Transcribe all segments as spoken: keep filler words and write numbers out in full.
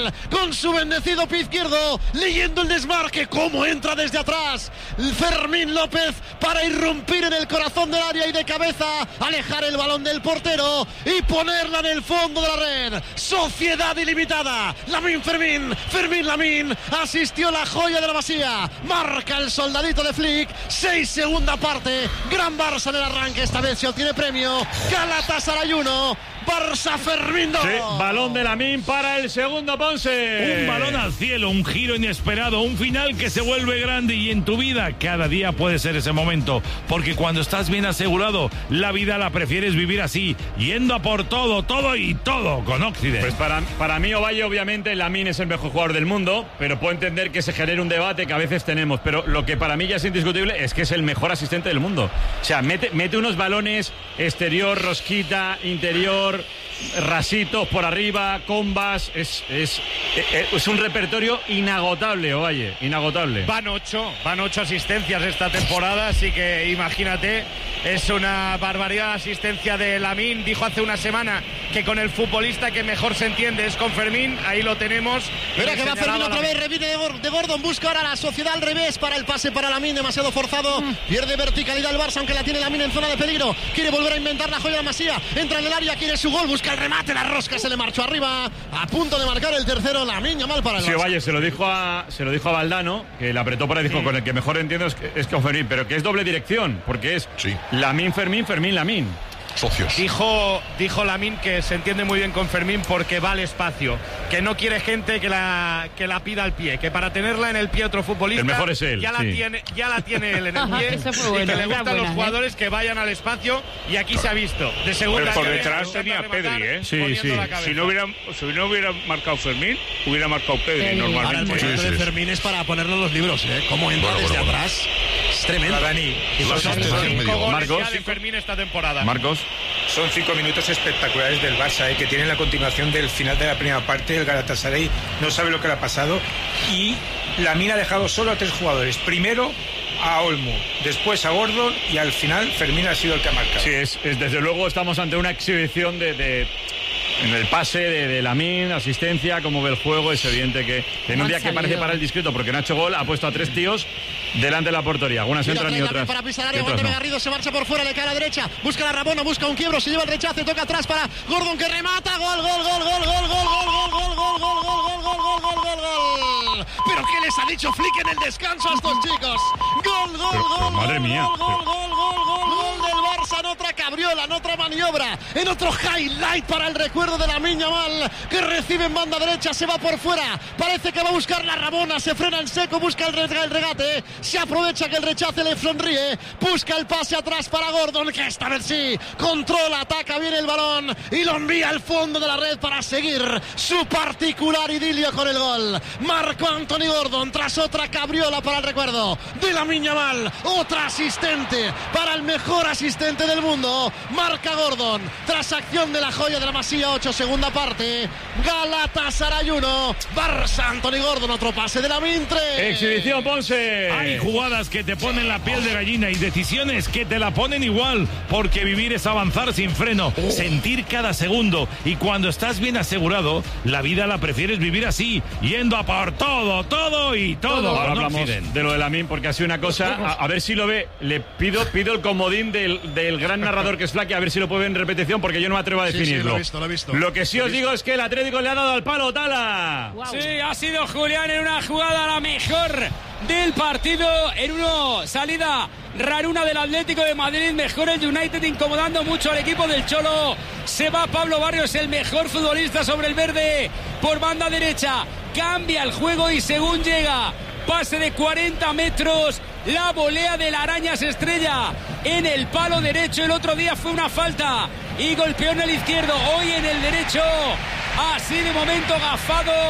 Mal con su bendecido pie izquierdo, leyendo el desmarque, cómo entra desde atrás Fermín López para irrumpir en el corazón del área y de cabeza alejar el balón del portero y ponerla en el fondo de la red. Sociedad ilimitada. Lamine Fermín, Fermín Lamine, asistió la joya de la Masía, marca el soldadito de Flick. Seis segunda parte, gran Barça en el arranque, esta vez se obtiene premio. Galatasaray uno, Barça Fermín dos. Sí, balón de Lamine para el segundo, Ponce. Un balón al cielo, un giro inesperado, un final que se vuelve grande, y en tu vida cada día puede ser ese momento, porque cuando estás bien asegurado, la vida la prefieres vivir así, yendo a por todo, todo y todo con Occident. Pues para, para mí, Ovalle, obviamente Lamine es el mejor jugador del mundo, pero puedo entender que se genere un debate que a veces tenemos, pero lo que para mí ya es indiscutible es que es el mejor asistente del mundo. O sea, mete, mete unos balones exterior, rosquita, interior, rasitos por arriba, combas, es, es, es, es un repertorio inagotable, Ovalle, inagotable. Van ocho, van ocho asistencias esta temporada, así que imagínate, es una barbaridad la asistencia de Lamine. Dijo hace una semana que con el futbolista que mejor se entiende es con Fermín, ahí lo tenemos. Mira que va Fermín otra vez, revive de Gordon, busca ahora la Sociedad al revés para el pase para Lamine, demasiado forzado, mm. pierde verticalidad el Barça, aunque la tiene Lamine en zona de peligro, quiere volver a inventar la joya de la Masía, entra en el área, quiere su gol, busca el remate, la rosca se le marchó arriba, a punto de marcar el tercero, Lamine Yamal para el Barça. Sí, Ovalle, se lo dijo a, se lo dijo a Valdano, que le apretó por ahí, dijo, sí, con el que mejor entiendo es, es con Fermín, pero que es doble dirección, porque es sí. Lamine Fermín, Fermín Lamine. Socios. Dijo, dijo Lamine que se entiende muy bien con Fermín porque va al espacio, que no quiere gente que la, que la pida al pie, que para tenerla en el pie otro futbolista, el mejor es él, ya, sí. la tiene, ya la tiene él en el pie. bueno, y que le gustan buena, los jugadores ¿eh? que vayan al espacio, y aquí se ha visto de segunda. Pero por detrás tenía Pedri, ¿eh? Sí, sí. Si no hubiera, si no hubiera marcado Fermín, hubiera marcado Pedri, sí, normalmente. Ahora el movimiento sí, sí, de Fermín es para ponerlo en los libros, ¿eh? Cómo entra bueno, desde bueno, atrás. Bueno. Es tremendo. Dani. Y son cinco goles Marcos, ya de Fermín esta temporada. Marcos. Son cinco minutos espectaculares del Barça, ¿eh? Que tienen la continuación del final de la primera parte. El Galatasaray no sabe lo que le ha pasado y Lamine ha dejado solo a tres jugadores. Primero a Olmo, después a Gordon y al final Fermín ha sido el que ha marcado. Sí, es, es desde luego estamos ante una exhibición de... de... en el pase de, de Lamine, asistencia, como ve el juego, es evidente que en un día que parece para el discreto porque no ha hecho gol, ha puesto a tres tíos delante de la portería. Algunas entran y otras. Para pisar área, Guardeme Garrido se marcha por fuera, le cae a la derecha, busca la Rabona, busca un quiebro, se lleva el rechace, toca atrás para Gordon que remata, gol, gol, gol, gol, gol, gol, gol, gol, gol, gol, gol, gol, gol, gol, gol, gol. Pero ¿qué les ha dicho Flick en el descanso a estos chicos? Gol, gol, gol, madre mía. Gol, gol, gol, gol, gol del Barça en otra cabriola, en otra maniobra, en otro highlight para el recuerdo de Lamine Yamal, que recibe en banda derecha, se va por fuera, parece que va a buscar la Rabona, se frena en seco, busca el regate, se aprovecha que el rechace le sonríe, busca el pase atrás para Gordon, que esta vez sí controla, ataca bien el balón y lo envía al fondo de la red para seguir su particular idilio con el gol. Marco Anthony Gordon tras otra cabriola para el recuerdo de Lamine Yamal, otra asistente para el mejor asistente del mundo, marca Gordon tras acción de la joya de la Masía. Ocho segunda parte, Galatasaray uno, Barça Anthony Gordon, otro pase de Lamine tres. Exhibición, Ponce. Hay jugadas que te ponen la piel de gallina y decisiones que te la ponen igual, porque vivir es avanzar sin freno, sentir cada segundo, y cuando estás bien asegurado, la vida la prefieres vivir así, yendo a por todo, todo y todo. Ahora hablamos Occident. De lo de Lamine, porque ha sido una cosa, a, a ver si lo ve, le pido, pido el comodín del, del gran narrador que es Flaque, a ver si lo puede ver en repetición, porque yo no me atrevo a definirlo. Sí, sí, lo he visto, lo he visto. Lo que sí os digo es que el Atlético le ha dado al palo, Tala. Wow. Sí, ha sido Julián en una jugada la mejor del partido, en una salida raruna del Atlético de Madrid, mejor el United, incomodando mucho al equipo del Cholo. Se va Pablo Barrios, el mejor futbolista sobre el verde, por banda derecha, cambia el juego y según llega, pase de cuarenta metros, la volea de la Araña se estrella en el palo derecho. El otro día fue una falta y golpeó en el izquierdo, hoy en el derecho. Así de momento gafado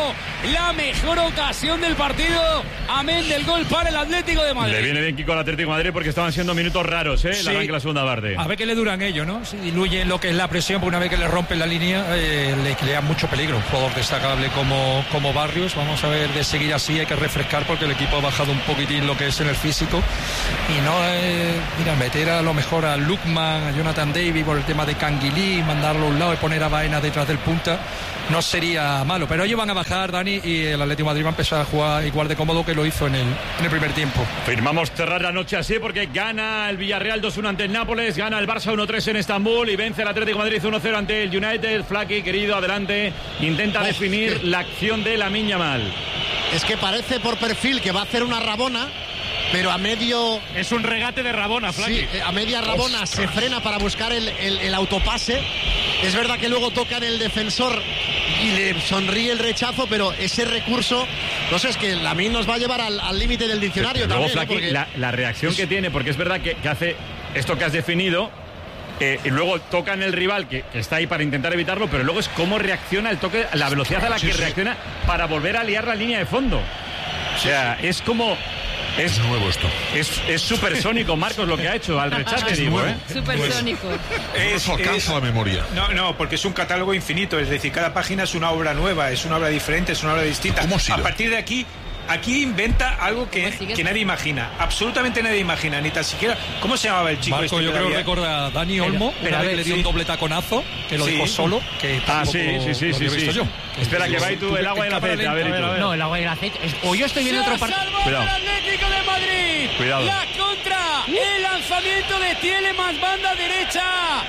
la mejor ocasión del partido, amén del gol para el Atlético de Madrid. Le viene bien Kiko al Atlético de Madrid porque estaban siendo minutos raros, ¿eh? Sí. La arranque la segunda parte. A ver qué le duran ellos, ¿no? Si diluyen lo que es la presión, porque una vez que le rompen la línea, eh, le crea mucho peligro. Un jugador destacable como, como Barrios. Vamos a ver, de seguir así hay que refrescar porque el equipo ha bajado un poquitín lo que es en el físico. Y no, eh, mira, meter a lo mejor a Lukman, a Jonathan Davis por el tema de Canguilí, mandarlo a un lado y poner a Baena detrás del punta, no sería malo. Pero ellos van a bajar, Dani, y el Atlético de Madrid va a empezar a jugar igual de cómodo que lo hizo en el, en el primer tiempo. Firmamos cerrar la noche así porque gana el Villarreal dos uno ante el Nápoles, gana el Barça uno tres en Estambul y vence el Atlético de Madrid uno cero ante el United. Flaky, querido, adelante, intenta oh, definir sí. la acción de Lamine Yamal. Es que parece por perfil que va a hacer una rabona, pero a medio... Es un regate de rabona, Flaky. Sí, a media rabona Ostras. se frena para buscar el, el, el autopase. Es verdad que luego toca en el defensor y le sonríe el rechazo, pero ese recurso, no sé, es que Lamine nos va a llevar al límite del diccionario pero también. Luego, Flaky, ¿eh? la, la reacción es... que tiene, porque es verdad que, que hace esto que has definido, eh, y luego toca en el rival que, que está ahí para intentar evitarlo, pero luego es cómo reacciona el toque, la velocidad a la que sí, reacciona sí. para volver a liar la línea de fondo. O sea, sí. es como... Es nuevo esto. Es, es supersónico, Marcos, lo que ha hecho al rechace, digo, ¿eh? Supersónico. Es, alcanza la memoria. No, no, porque es un catálogo infinito, es decir, cada página es una obra nueva, es una obra diferente, es una obra distinta. ¿Cómo a partir de aquí, aquí inventa algo que, que nadie imagina, absolutamente nadie imagina, ni tan siquiera. ¿Cómo se llamaba el chico? Marco, este yo creo que recuerda a Dani Olmo, pero, una vez ver, le dio sí. un doble taconazo, que lo sí. dijo solo, que ah, sí, sí, sí, sí, sí. Yo. Espera, que va y tú el agua y el aceite. A ver, a ver. No, el agua y el aceite. O yo estoy viendo otro partido. Cuidado. El Atlético de Madrid. Cuidado. La contra. El lanzamiento de Tielemans, banda derecha.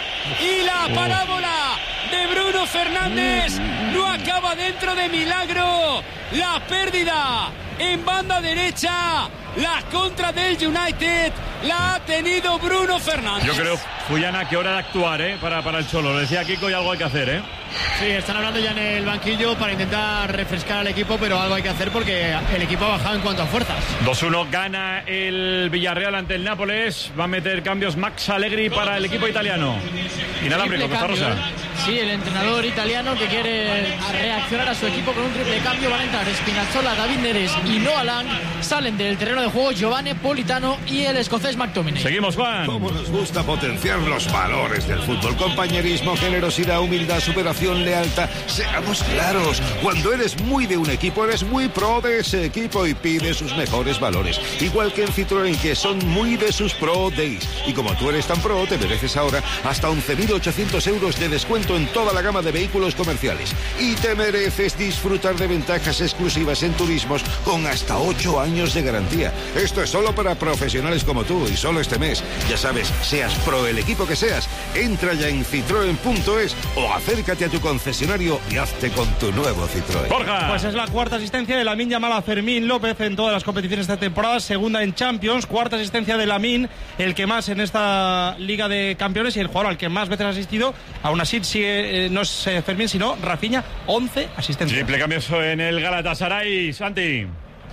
Y la parábola de Bruno Fernández no acaba dentro de milagro. La pérdida en banda derecha. La contra del United la ha tenido Bruno Fernández. Yo creo, Fuyana, que hora de actuar, ¿eh? Para, para el Cholo. Lo decía Kiko y algo hay que hacer, ¿eh? Sí, están hablando ya en el banquillo para intentar refrescar al equipo, pero algo hay que hacer porque el equipo ha bajado en cuanto a fuerzas. dos uno gana el Villarreal ante el Nápoles. Va a meter cambios Max Allegri para el equipo italiano. Inalámbrico, Costa Rosa. Sí, el entrenador italiano que quiere reaccionar a su equipo con un triple cambio. Van a entrar Spinazzola, David Neres y Noah Lang. Salen del terreno de juego Giovanni Politano y el escocés McTominay. Seguimos, Juan. Cómo nos gusta potenciar los valores del fútbol. Compañerismo, generosidad, humildad, superación, lealtad. Seamos claros, cuando eres muy de un equipo, eres muy pro de ese equipo y pide sus mejores valores. Igual que en Citroën, que son muy de sus Pro Days. Y como tú eres tan pro, te mereces ahora hasta once mil ochocientos euros de descuento en toda la gama de vehículos comerciales. Y te mereces disfrutar de ventajas exclusivas en turismos con hasta ocho años de garantía. Esto es solo para profesionales como tú y solo este mes. Ya sabes, seas pro el equipo que seas, entra ya en citroen punto es o acércate a tu concesionario y hazte con tu nuevo Citroën. Borja. Pues es la cuarta asistencia de Lamine Yamal a Fermín López en todas las competiciones de esta temporada, segunda en Champions, cuarta asistencia de Lamine, el que más en esta Liga de Campeones y el jugador al que más veces ha asistido. Aún así sigue, eh, no es eh, Fermín sino Rafinha, once asistencias. Triple cambio en el Galatasaray, Santi.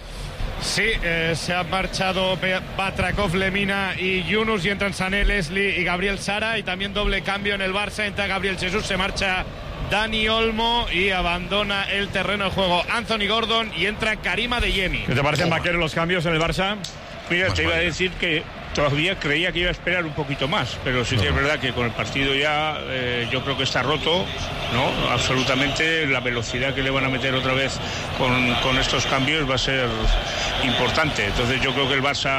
Sí, eh, se ha marchado Batrakov, Lemina y Yunus y entran Sané, Leslie y Gabriel Sara, y también doble cambio en el Barça, entra Gabriel Jesús, se marcha Dani Olmo y abandona el terreno de juego Anthony Gordon y entra Karim Adeyemi. ¿Qué te parecen, Vaquero, los cambios en el Barça? Mira, te iba a decir que todavía creía que iba a esperar un poquito más, pero sí que es verdad que con el partido ya eh, yo creo que está roto, ¿no? Absolutamente, la velocidad que le van a meter otra vez con, con estos cambios va a ser importante. Entonces yo creo que el Barça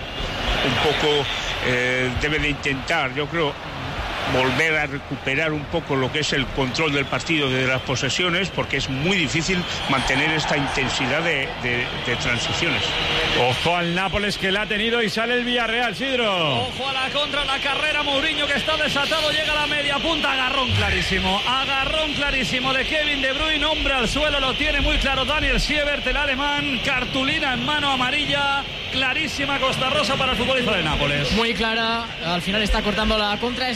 un poco eh, debe de intentar, yo creo, volver a recuperar un poco lo que es el control del partido de las posesiones, porque es muy difícil mantener esta intensidad de, de, de transiciones. Ojo al Nápoles que la ha tenido y sale el Villarreal, Sidro. Ojo a la contra, la carrera, Mourinho que está desatado, llega a la media punta, agarrón clarísimo, agarrón clarísimo de Kevin De Bruyne, hombre al suelo, lo tiene muy claro Daniel Siebert, el alemán, cartulina en mano amarilla, clarísima Costa Rosa para el futbolista de Nápoles. Muy clara, al final está cortando la contra, es la segunda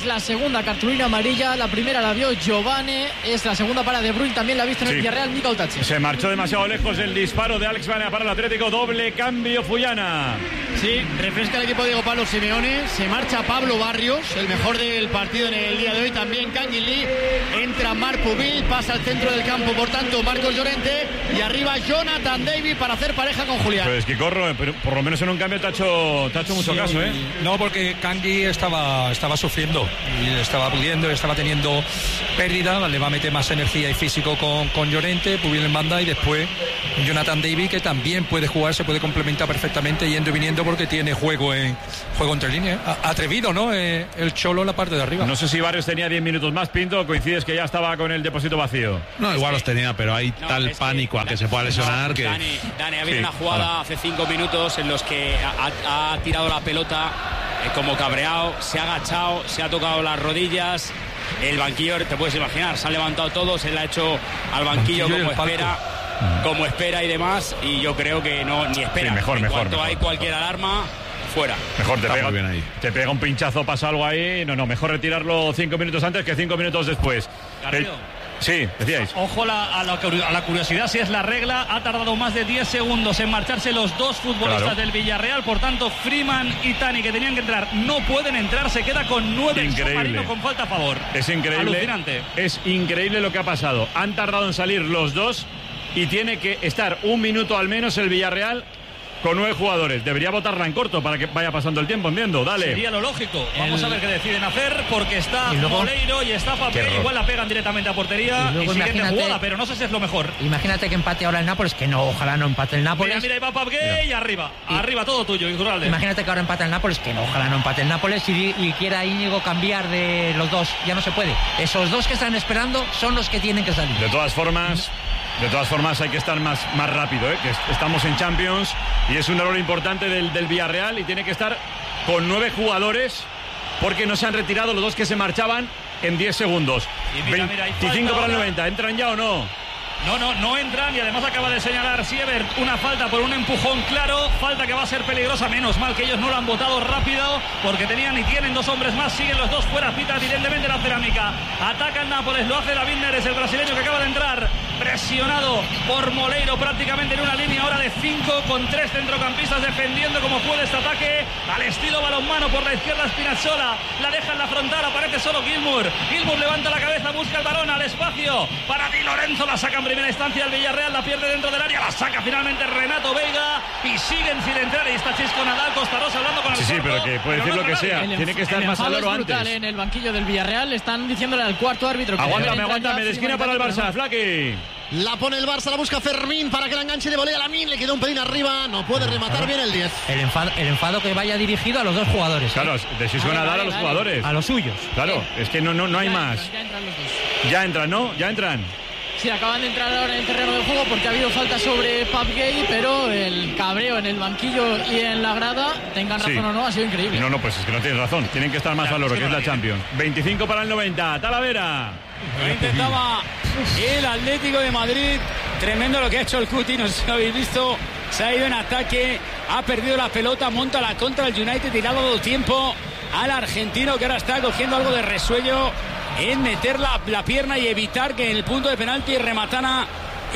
segunda cartulina amarilla, la primera la vio Giovane, es la segunda para De Bruyne, también la ha visto en Sí. el Villarreal Mika Otachi. Se marchó demasiado lejos el disparo de Alex Baena para el Atlético. Doble cambio Fullana. Sí, refresca el equipo de Diego Pablo Simeone. Se marcha Pablo Barrios, el mejor del partido en el día de hoy. También Kangin Lee. Entra Marc Pubil, pasa al centro del campo, por tanto, Marcos Llorente. Y arriba Jonathan David para hacer pareja con Julián. Pues que corro, pero por lo menos en un cambio te ha hecho, te ha hecho mucho Sí, caso, ¿eh? No, porque Kangui estaba, estaba sufriendo y le estaba pudiendo, estaba teniendo pérdida, le va a meter más energía y físico con, con Llorente, Pubil en banda y después Jonathan David, que también puede jugar, se puede complementar perfectamente yendo y viniendo porque tiene juego en juego entre líneas. A- Atrevido, ¿no? Eh, el Cholo en la parte de arriba. No sé si Barrios tenía diez minutos más, Pinto, coincides que ya estaba con el depósito vacío. No, igual los tenía, pero hay No, tal es que- pánico a que se pueda lesionar que... Dani, Dani, ha habido Sí, una jugada hola. hace cinco minutos en los que ha, ha tirado la pelota eh, como cabreado, se ha agachado, se ha tocado las rodillas. El banquillo, te puedes imaginar, se han levantado todos, él ha hecho al banquillo, Banquillo y como el palco. espera, como espera y demás, y yo creo que no, ni espera. Sí, mejor, en mejor, cuanto mejor, hay cualquier alarma, fuera. Mejor te Está pega, muy bien ahí. te pega un pinchazo, pasa algo ahí. No, no, mejor retirarlo cinco minutos antes que cinco minutos después. Garrido. El- Sí, decíais. Ojo la- a, la, a la curiosidad, si es la regla, ha tardado más de diez segundos en marcharse los dos futbolistas Claro. del Villarreal, por tanto Freeman y Tani, que tenían que entrar, no pueden entrar, se queda con nueve el Increíble. submarino con falta a favor. Es increíble. Alucinante. Es increíble lo que ha pasado. Han tardado en salir los dos y tiene que estar un minuto al menos el Villarreal con nueve jugadores. Debería votarla en corto para que vaya pasando el tiempo, entiendo. Dale. Sería lo lógico. Vamos El- a ver qué deciden hacer, porque está Y luego- Moleiro y está Qué Fabé. error. Igual la pegan directamente a portería Y y, luego siguiente imagínate- jugada, pero no sé si es lo mejor. Imagínate que empate ahora el Nápoles, que no, ojalá no empate el Nápoles. Mira, mira, ahí va Fabé y arriba. Y- Arriba todo tuyo, Iturralde. Imagínate que ahora empate el Nápoles, que no, ojalá no empate el Nápoles y, y quiera Íñigo cambiar de los dos. Ya no se puede. Esos dos que están esperando son los que tienen que salir. De todas formas, de todas formas hay que estar más, más rápido, ¿eh? Que est- estamos en Champions y es un error importante del, del Villarreal y tiene que estar con nueve jugadores porque no se han retirado los dos que se marchaban en diez segundos. Y mira, mira, hay veinticinco falta para el ahora. noventa. ¿Entran ya o no? No, no, no entran y además acaba de señalar Siebert una falta por un empujón claro, falta que va a ser peligrosa, menos mal que ellos no lo han votado rápido porque tenían y tienen dos hombres más, siguen los dos fuera, pita evidentemente la cerámica, ataca el Nápoles, lo hace David Neres, el brasileño que acaba de entrar, presionado por Moleiro prácticamente en una línea ahora de cinco con tres centrocampistas defendiendo como puede este ataque, al estilo balonmano por la izquierda Spinazzola, la deja en la frontal, aparece solo Gilmour, Gilmour levanta la cabeza, busca el balón al espacio, para Di Lorenzo, la saca en primera instancia el Villarreal, la pierde dentro del área, la saca finalmente Renato Veiga y siguen sin entrar, y está Chisco Nadal, Costa Rosa hablando con el Sí, sí, cuarto, pero que puede decir no lo que entra sea. nadie. Tiene que estar El más al enfado oro es brutal, antes. ¿eh? En el banquillo del Villarreal están diciéndole al cuarto árbitro que Aguántame, deben entrar aguántame, ya, de esquina Freeman para el y Tani, Barça, Flaky. La pone el Barça, la busca Fermín para que la enganche de volea a Lamine. Le queda un pelín arriba, no puede rematar bien el diez. El enfado, el enfado que vaya dirigido a los dos jugadores. ¿eh? Claro, de Chisco Vale, Nadal a vale, los vale. jugadores. A los suyos. Claro, es que no, no, no hay Ya más. entran, ya entran los dos. Ya entran, ¿no? Ya entran. Sí, acaban de entrar ahora en el terreno de juego porque ha habido falta sobre Pap Gay, pero el cabreo en el banquillo y en la grada, tengan razón Sí. o no, ha sido increíble. No, no, pues es que no tienes razón. Tienen que estar más Ya, al oro, es que que es no la la Champions. veinticinco para el noventa. Talavera. Lo intentaba el Atlético de Madrid. Tremendo lo que ha hecho el Cuti, no sé si lo habéis visto. Se ha ido en ataque, ha perdido la pelota, monta la contra el United y le ha dado tiempo al argentino que ahora está cogiendo algo de resuello en meter la, la pierna y evitar que en el punto de penalti rematara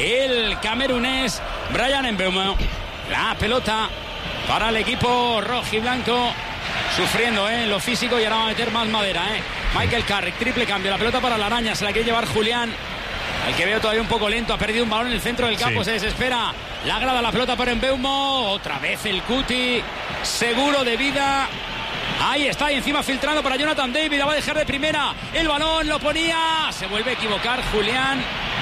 el camerunés Brian Mbeumo. La pelota para el equipo rojiblanco. Sufriendo ¿eh? en lo físico y ahora va a meter más madera. ¿eh? Michael Carrick, triple cambio. La pelota para la araña, se la quiere llevar Julián. Al que veo todavía un poco lento, ha perdido un balón en el centro del campo, Sí. se desespera. La grada la pelota para Mbeumo. Otra vez el Cuti, seguro de vida. Ahí está, y encima filtrando para Jonathan David. La va a dejar de primera. El balón lo ponía. Se vuelve a equivocar Julián.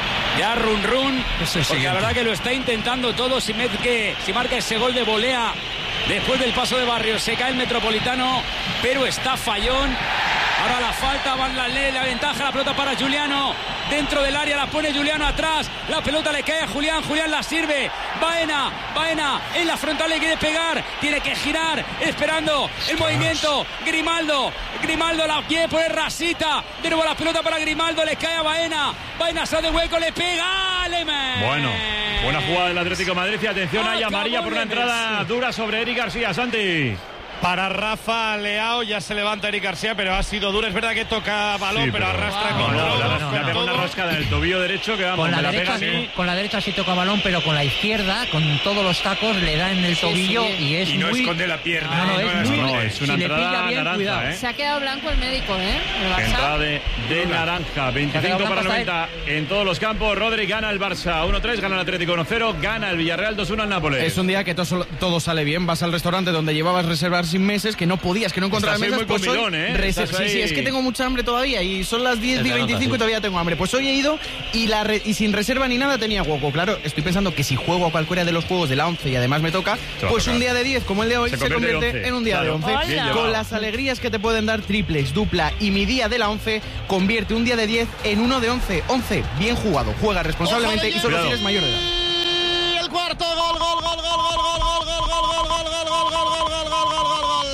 Ya run run. Es el Porque la siguiente. verdad que lo está intentando todo. Si, que, si marca ese gol de volea después del paso de Barrios, se cae el Metropolitano, pero está fallón. Ahora la falta, Van la ley, la ventaja, la pelota para Juliano. Dentro del área la pone Juliano atrás. La pelota le cae a Julián, Julián la sirve. Baena, Baena en la frontal le quiere pegar. Tiene que girar, esperando el movimiento. Grimaldo, Grimaldo la quiere poner rasita. De nuevo la pelota para Grimaldo, le cae a Baena. Baena sale de hueco, le pega. Leme. Bueno, buena jugada del Atlético de Madrid y atención, hay Acabó amarilla por una Lemes. entrada dura sobre Eric García. Santi. Para Rafa Leao, ya se levanta Eric García, pero ha sido duro. Es verdad que toca balón, sí, pero, pero arrastra wow. con no, todo. No, no, no, le pega una roscada en el tobillo derecho que vamos, con la, me derecha, la pega sí, con la derecha sí toca balón, pero con la izquierda, con todos los tacos, le da en el sí, tobillo sí. y es y no muy... esconde la pierna. No, no, eh, es, no muy... no, es una si entrada le pilla bien, naranja, cuidado. ¿eh? Se ha quedado blanco el médico, ¿eh? El Barça. Entrada de, de naranja, veinticinco para noventa en todos los campos. Rodri gana el Barça uno tres, gana el Atlético uno cero, gana el Villarreal dos uno al Nápoles. Es un día que todo, todo sale bien. Vas al restaurante donde llevabas reservar sin meses, que no podías, que no encontrabas mesas. Muy pues comilón, hoy ¿eh? reser- sí, sí, es que tengo mucha hambre todavía y son las diez y veinticinco y todavía tengo hambre. Pues hoy he ido y, la re- y sin reserva ni nada tenía hueco. Claro, estoy pensando que si juego a cualquiera de los juegos de la once y además me toca, pues un día de diez como el de hoy se, se convierte, convierte en un día claro. de once. Con las alegrías que te pueden dar triples, dupla y mi día de la once, convierte un día de diez en uno de once. once, bien jugado, juega responsablemente y solo si eres mayor de edad. El cuarto gol, gol, gol, gol, gol, gol, gol, gol, gol, gol, gol, gol, gol, gol, gol, gol, gol, gol, gol, gol.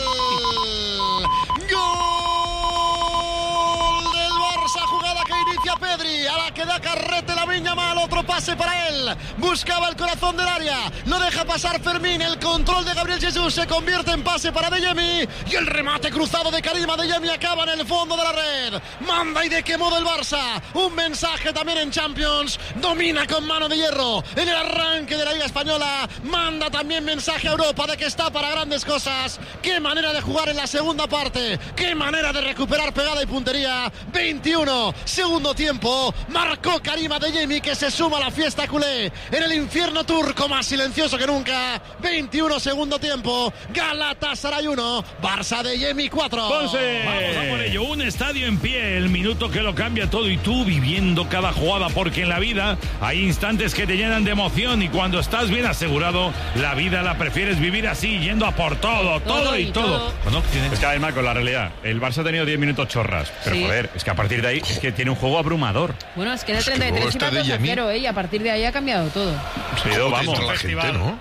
Gol del Barça, jugada que inicia Pedri, a la que da carrete Lamine Yamal, otro pase para él, buscaba el corazón del área, lo deja pasar Fermín, el control de Gabriel Jesús se convierte en pase para Adeyemi y el remate cruzado de Karim Adeyemi acaba en el fondo de la red. Manda y de qué modo el Barça, un mensaje también en Champions, domina con mano de hierro en el arranque de la Liga Española, manda también mensaje a Europa de que está para grandes cosas. Qué manera de jugar en la segunda parte, qué manera de recuperar pegada y puntería. Veintiuno, segundo tiempo, marcó Karim Adeyemi, que se suma a la fiesta culé en el infierno turco más silencioso que nunca. Veintiuno, segundo tiempo, Galatasaray uno, Barça Adeyemi cuatro. Ponce. Vamos a por ello, un estadio en pie, el minuto que lo cambia todo y tú viviendo cada jugada, porque en la vida hay instantes que te llenan de emoción y cuando estás bien asegurado, la vida la prefieres vivir así, yendo a por todo, todo, todo y, y todo. todo. Bueno, es que además con la realidad, el Barça ha tenido diez minutos chorras, pero sí. Joder, es que a partir de ahí es que tiene un juego abrumador. Bueno, es que en el treinta y tres iba dos a cero, ¿eh? Y a partir de ahí ha cambiado todo. Sí, vamos. La gente, ¿no?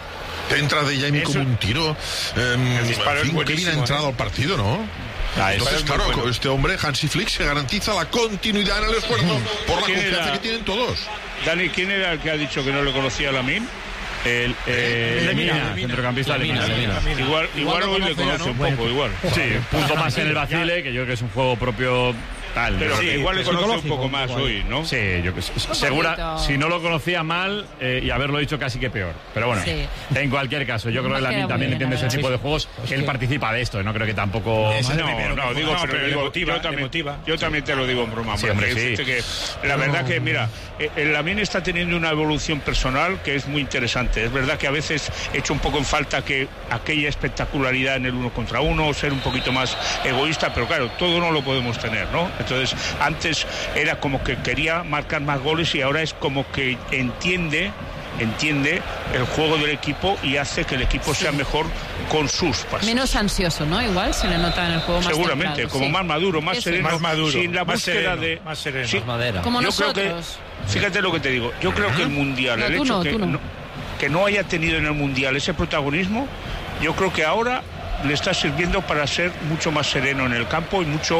Entra de Jaime como un tiro. Eh, el disparo en fin, es que bien ha entrado al partido, ¿no? Ah, Entonces, claro, bueno. Con este hombre, Hansi Flick, se garantiza la continuidad en el esfuerzo por la confianza era? que tienen todos. Dani, ¿quién era el que ha dicho que no le conocía a Lamine? El eh, Lemina, centrocampista Lemina. Lemina. Igual, igual hoy le conoce un poco, igual. Sí, punto más en el Basile, que yo creo que es un juego propio. Tal, pero sí, igual le conoce un poco más hoy, ¿no? Sí, yo segura, si no lo conocía mal eh, y haberlo dicho casi que peor. Pero bueno, sí. En cualquier caso, yo creo que Lamine también entiende ese tipo de juegos. Él participa de esto, no creo que tampoco. No, no, digo, pero digo, yo también, yo también te lo digo en broma. Sí, hombre, sí. Que la verdad que, mira, el Lamine está teniendo una evolución personal que es muy interesante. Es verdad que a veces he hecho un poco en falta que aquella espectacularidad en el uno contra uno, ser un poquito más egoísta, pero claro, todo no lo podemos tener, ¿no? Entonces, antes era como que quería marcar más goles y ahora es como que entiende entiende el juego del equipo y hace que el equipo sea mejor con sus pases. Menos ansioso, ¿no? Igual se le nota en el juego más seguramente, templado, como sí. más maduro, más Eso. sereno, más maduro, sin la más búsqueda sereno, de más sereno, sí, más madera. Como yo nosotros. Creo que, fíjate lo que te digo, yo creo que el mundial, no, el hecho no, que no. No, que no haya tenido en el mundial ese protagonismo, yo creo que ahora le está sirviendo para ser mucho más sereno en el campo y mucho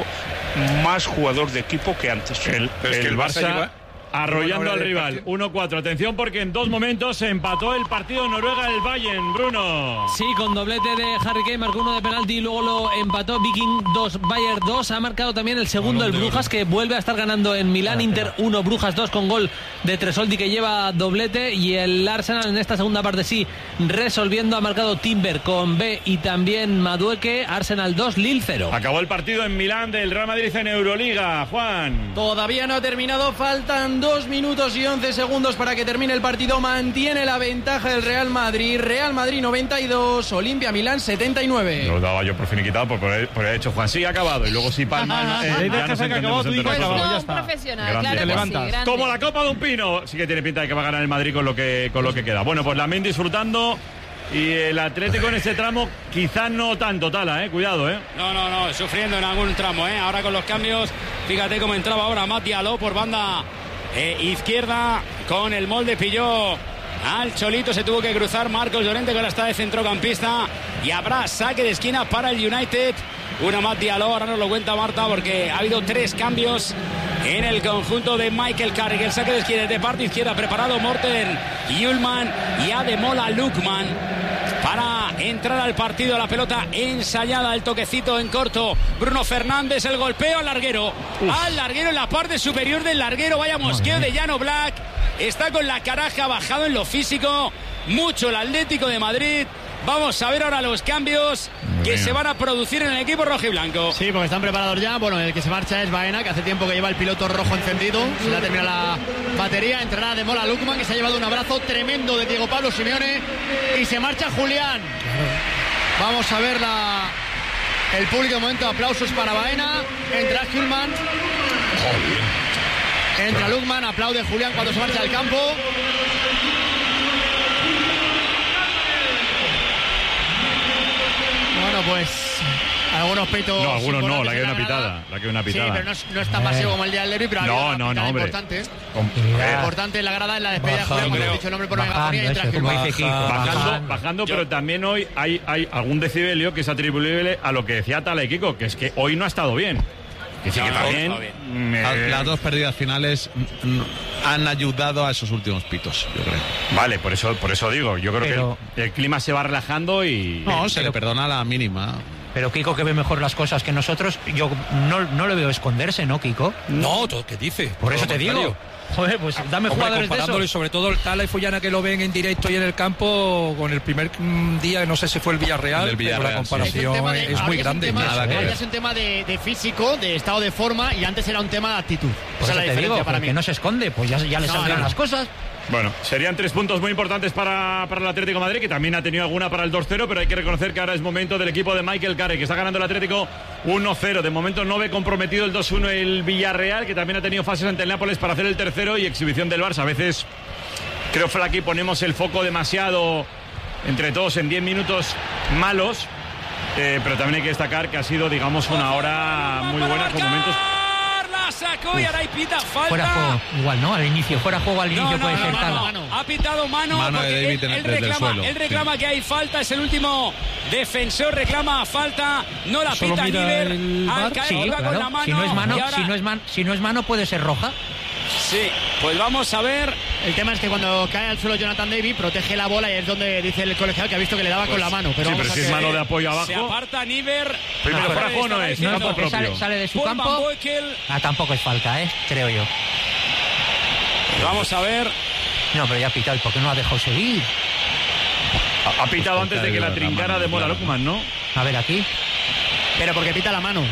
más jugador de equipo que antes. El, el, es que el Barça, Barça lleva... arrollando al rival, uno cuatro. Atención porque en dos momentos se empató el partido Noruega el Bayern, Bruno. Sí, con doblete de Harry Kane, marcó uno de penalti y luego lo empató Viking dos, Bayern dos. Ha marcado también el segundo el Brujas, que vuelve a estar ganando en Milán. Inter uno, Brujas dos, con gol de Tresoldi, que lleva doblete. Y el Arsenal en esta segunda parte sí, resolviendo, ha marcado Timber con B y también Madueke. Arsenal dos, Lille cero. Acabó el partido en Milán del Real Madrid en Euroliga, Juan. Todavía no ha terminado, faltan dos minutos y once segundos para que termine el partido. Mantiene la ventaja el Real Madrid. Real Madrid noventa y dos, Olimpia Milán setenta y nueve. Lo daba yo por finiquitado por haber hecho Juan. Sí, ha acabado. Y luego si Palma. Eh, ya nos entendemos entre nosotros. Pues no, un profesional, claro que sí, grande. Como la copa de un pino. Sí que tiene pinta de que va a ganar el Madrid con lo que, con lo que queda. Bueno, pues Lamine disfrutando. Y el Atlético en ese tramo quizás no tanto, Tala, eh, cuidado, eh. No, no, no, sufriendo en algún tramo, eh. Ahora con los cambios, fíjate cómo entraba ahora Mati Aló por banda eh, izquierda con el molde, pilló al Cholito, se tuvo que cruzar Marcos Llorente, que ahora está de centrocampista, y habrá saque de esquina para el United. Una Mati Aló, ahora nos lo cuenta Marta, porque ha habido tres cambios en el conjunto de Michael Carrick. El saque de esquina de parte izquierda preparado Morten Ullman y Ademola Lukman para entrar al partido. La pelota ensayada, el toquecito en corto. Bruno Fernández, el golpeo al larguero. Uf. Al larguero en la parte superior del larguero. Vaya mosqueo de Llano Black. Está con la caraja bajado en lo físico. Mucho el Atlético de Madrid. Vamos a ver ahora los cambios que Bien. se van a producir en el equipo rojiblanco. Sí, porque están preparados ya. Bueno, el que se marcha es Baena, que hace tiempo que lleva el piloto rojo encendido. Se le ha terminado la batería. Entrará de Mola Lukman, que se ha llevado un abrazo tremendo de Diego Pablo Simeone. Y se marcha Julián. Vamos a ver la... el público. De momento, aplausos para Baena. Entra Hillman. Entra Lukman. Aplaude Julián cuando se marcha del campo. Bueno, pues algunos peitos. No, algunos no, la que hay una pitada. La que hay una pitada. Sí, pero no es, no es tan masivo como el día del derbi, pero no, hay no, no, hombre. importante. Lo importante en la grada es la despedida de Julián, cuando he dicho el nombre por megafonía y entra Bajando, bajando, bajando pero también hoy hay, hay algún decibelio que es atribuible a lo que decía Tala y Kiko, que es que hoy no ha estado bien. Que sí, que no, también. no, me... Las dos pérdidas finales han ayudado a esos últimos pitos, yo creo. Vale, por eso, por eso digo. Yo creo pero... que el, el clima se va relajando y. No, pero... se le perdona la mínima. Pero Kiko, que ve mejor las cosas que nosotros, yo no, no le veo esconderse, ¿no, Kiko? No, todo que dice. Por eso te digo. Joder, pues dame Hombre, jugadores de esos. Y sobre todo el Tala y Fullana, que lo ven en directo y en el campo, con el primer día, no sé si fue el Villarreal, el Villarreal, pero la comparación sí. es, de, es muy grande. Es un tema, Nada que ahora es un tema de, de físico, de estado de forma, y antes era un tema de actitud. Pues esa es la te diferencia digo, para mí. Que no se esconde, pues ya, ya le No, saldrán no. las cosas. Bueno, serían tres puntos muy importantes para, para el Atlético de Madrid, que también ha tenido alguna para el dos cero, pero hay que reconocer que ahora es momento del equipo de Michael Carey, que está ganando el Atlético uno cero. De momento no ve comprometido el dos uno el Villarreal, que también ha tenido fases ante el Nápoles para hacer el tercero, y exhibición del Barça. A veces, creo, Flaky, ponemos el foco demasiado entre todos en diez minutos malos, eh, pero también hay que destacar que ha sido, digamos, una hora muy buena con momentos... Sacó y ahora hay pita falta. Fuera juego, igual, ¿no? Al inicio, fuera juego al inicio no, no, puede no, ser mano, Tala. mano. Ha pitado mano, mano porque de David él, él desde reclama, el suelo. él reclama sí. que hay falta, es el último defensor, reclama falta, no la Solo pita mira Niver, al caer Sí, toca claro. con la mano. Si no es mano, ahora... si no es man, si no es mano puede ser roja. Sí, pues vamos a ver. El tema es que cuando cae al suelo Jonathan David protege la bola y es donde dice el colegiado que ha visto que le daba pues, con la mano. Pero sí, pero si es mano de apoyo abajo. Se aparta Niver. Primero, fuera juego no es, no, campo no, propio. Sale, sale de su Paul campo. Ah, tampoco es falta, ¿eh? Creo yo. Vamos a ver. No, pero ya ha pitado. ¿Y por qué no ha dejado seguir? Ha, ha pitado antes de que la trincara de Mola Lukman, ¿no? A ver, aquí. Pero porque pita la mano.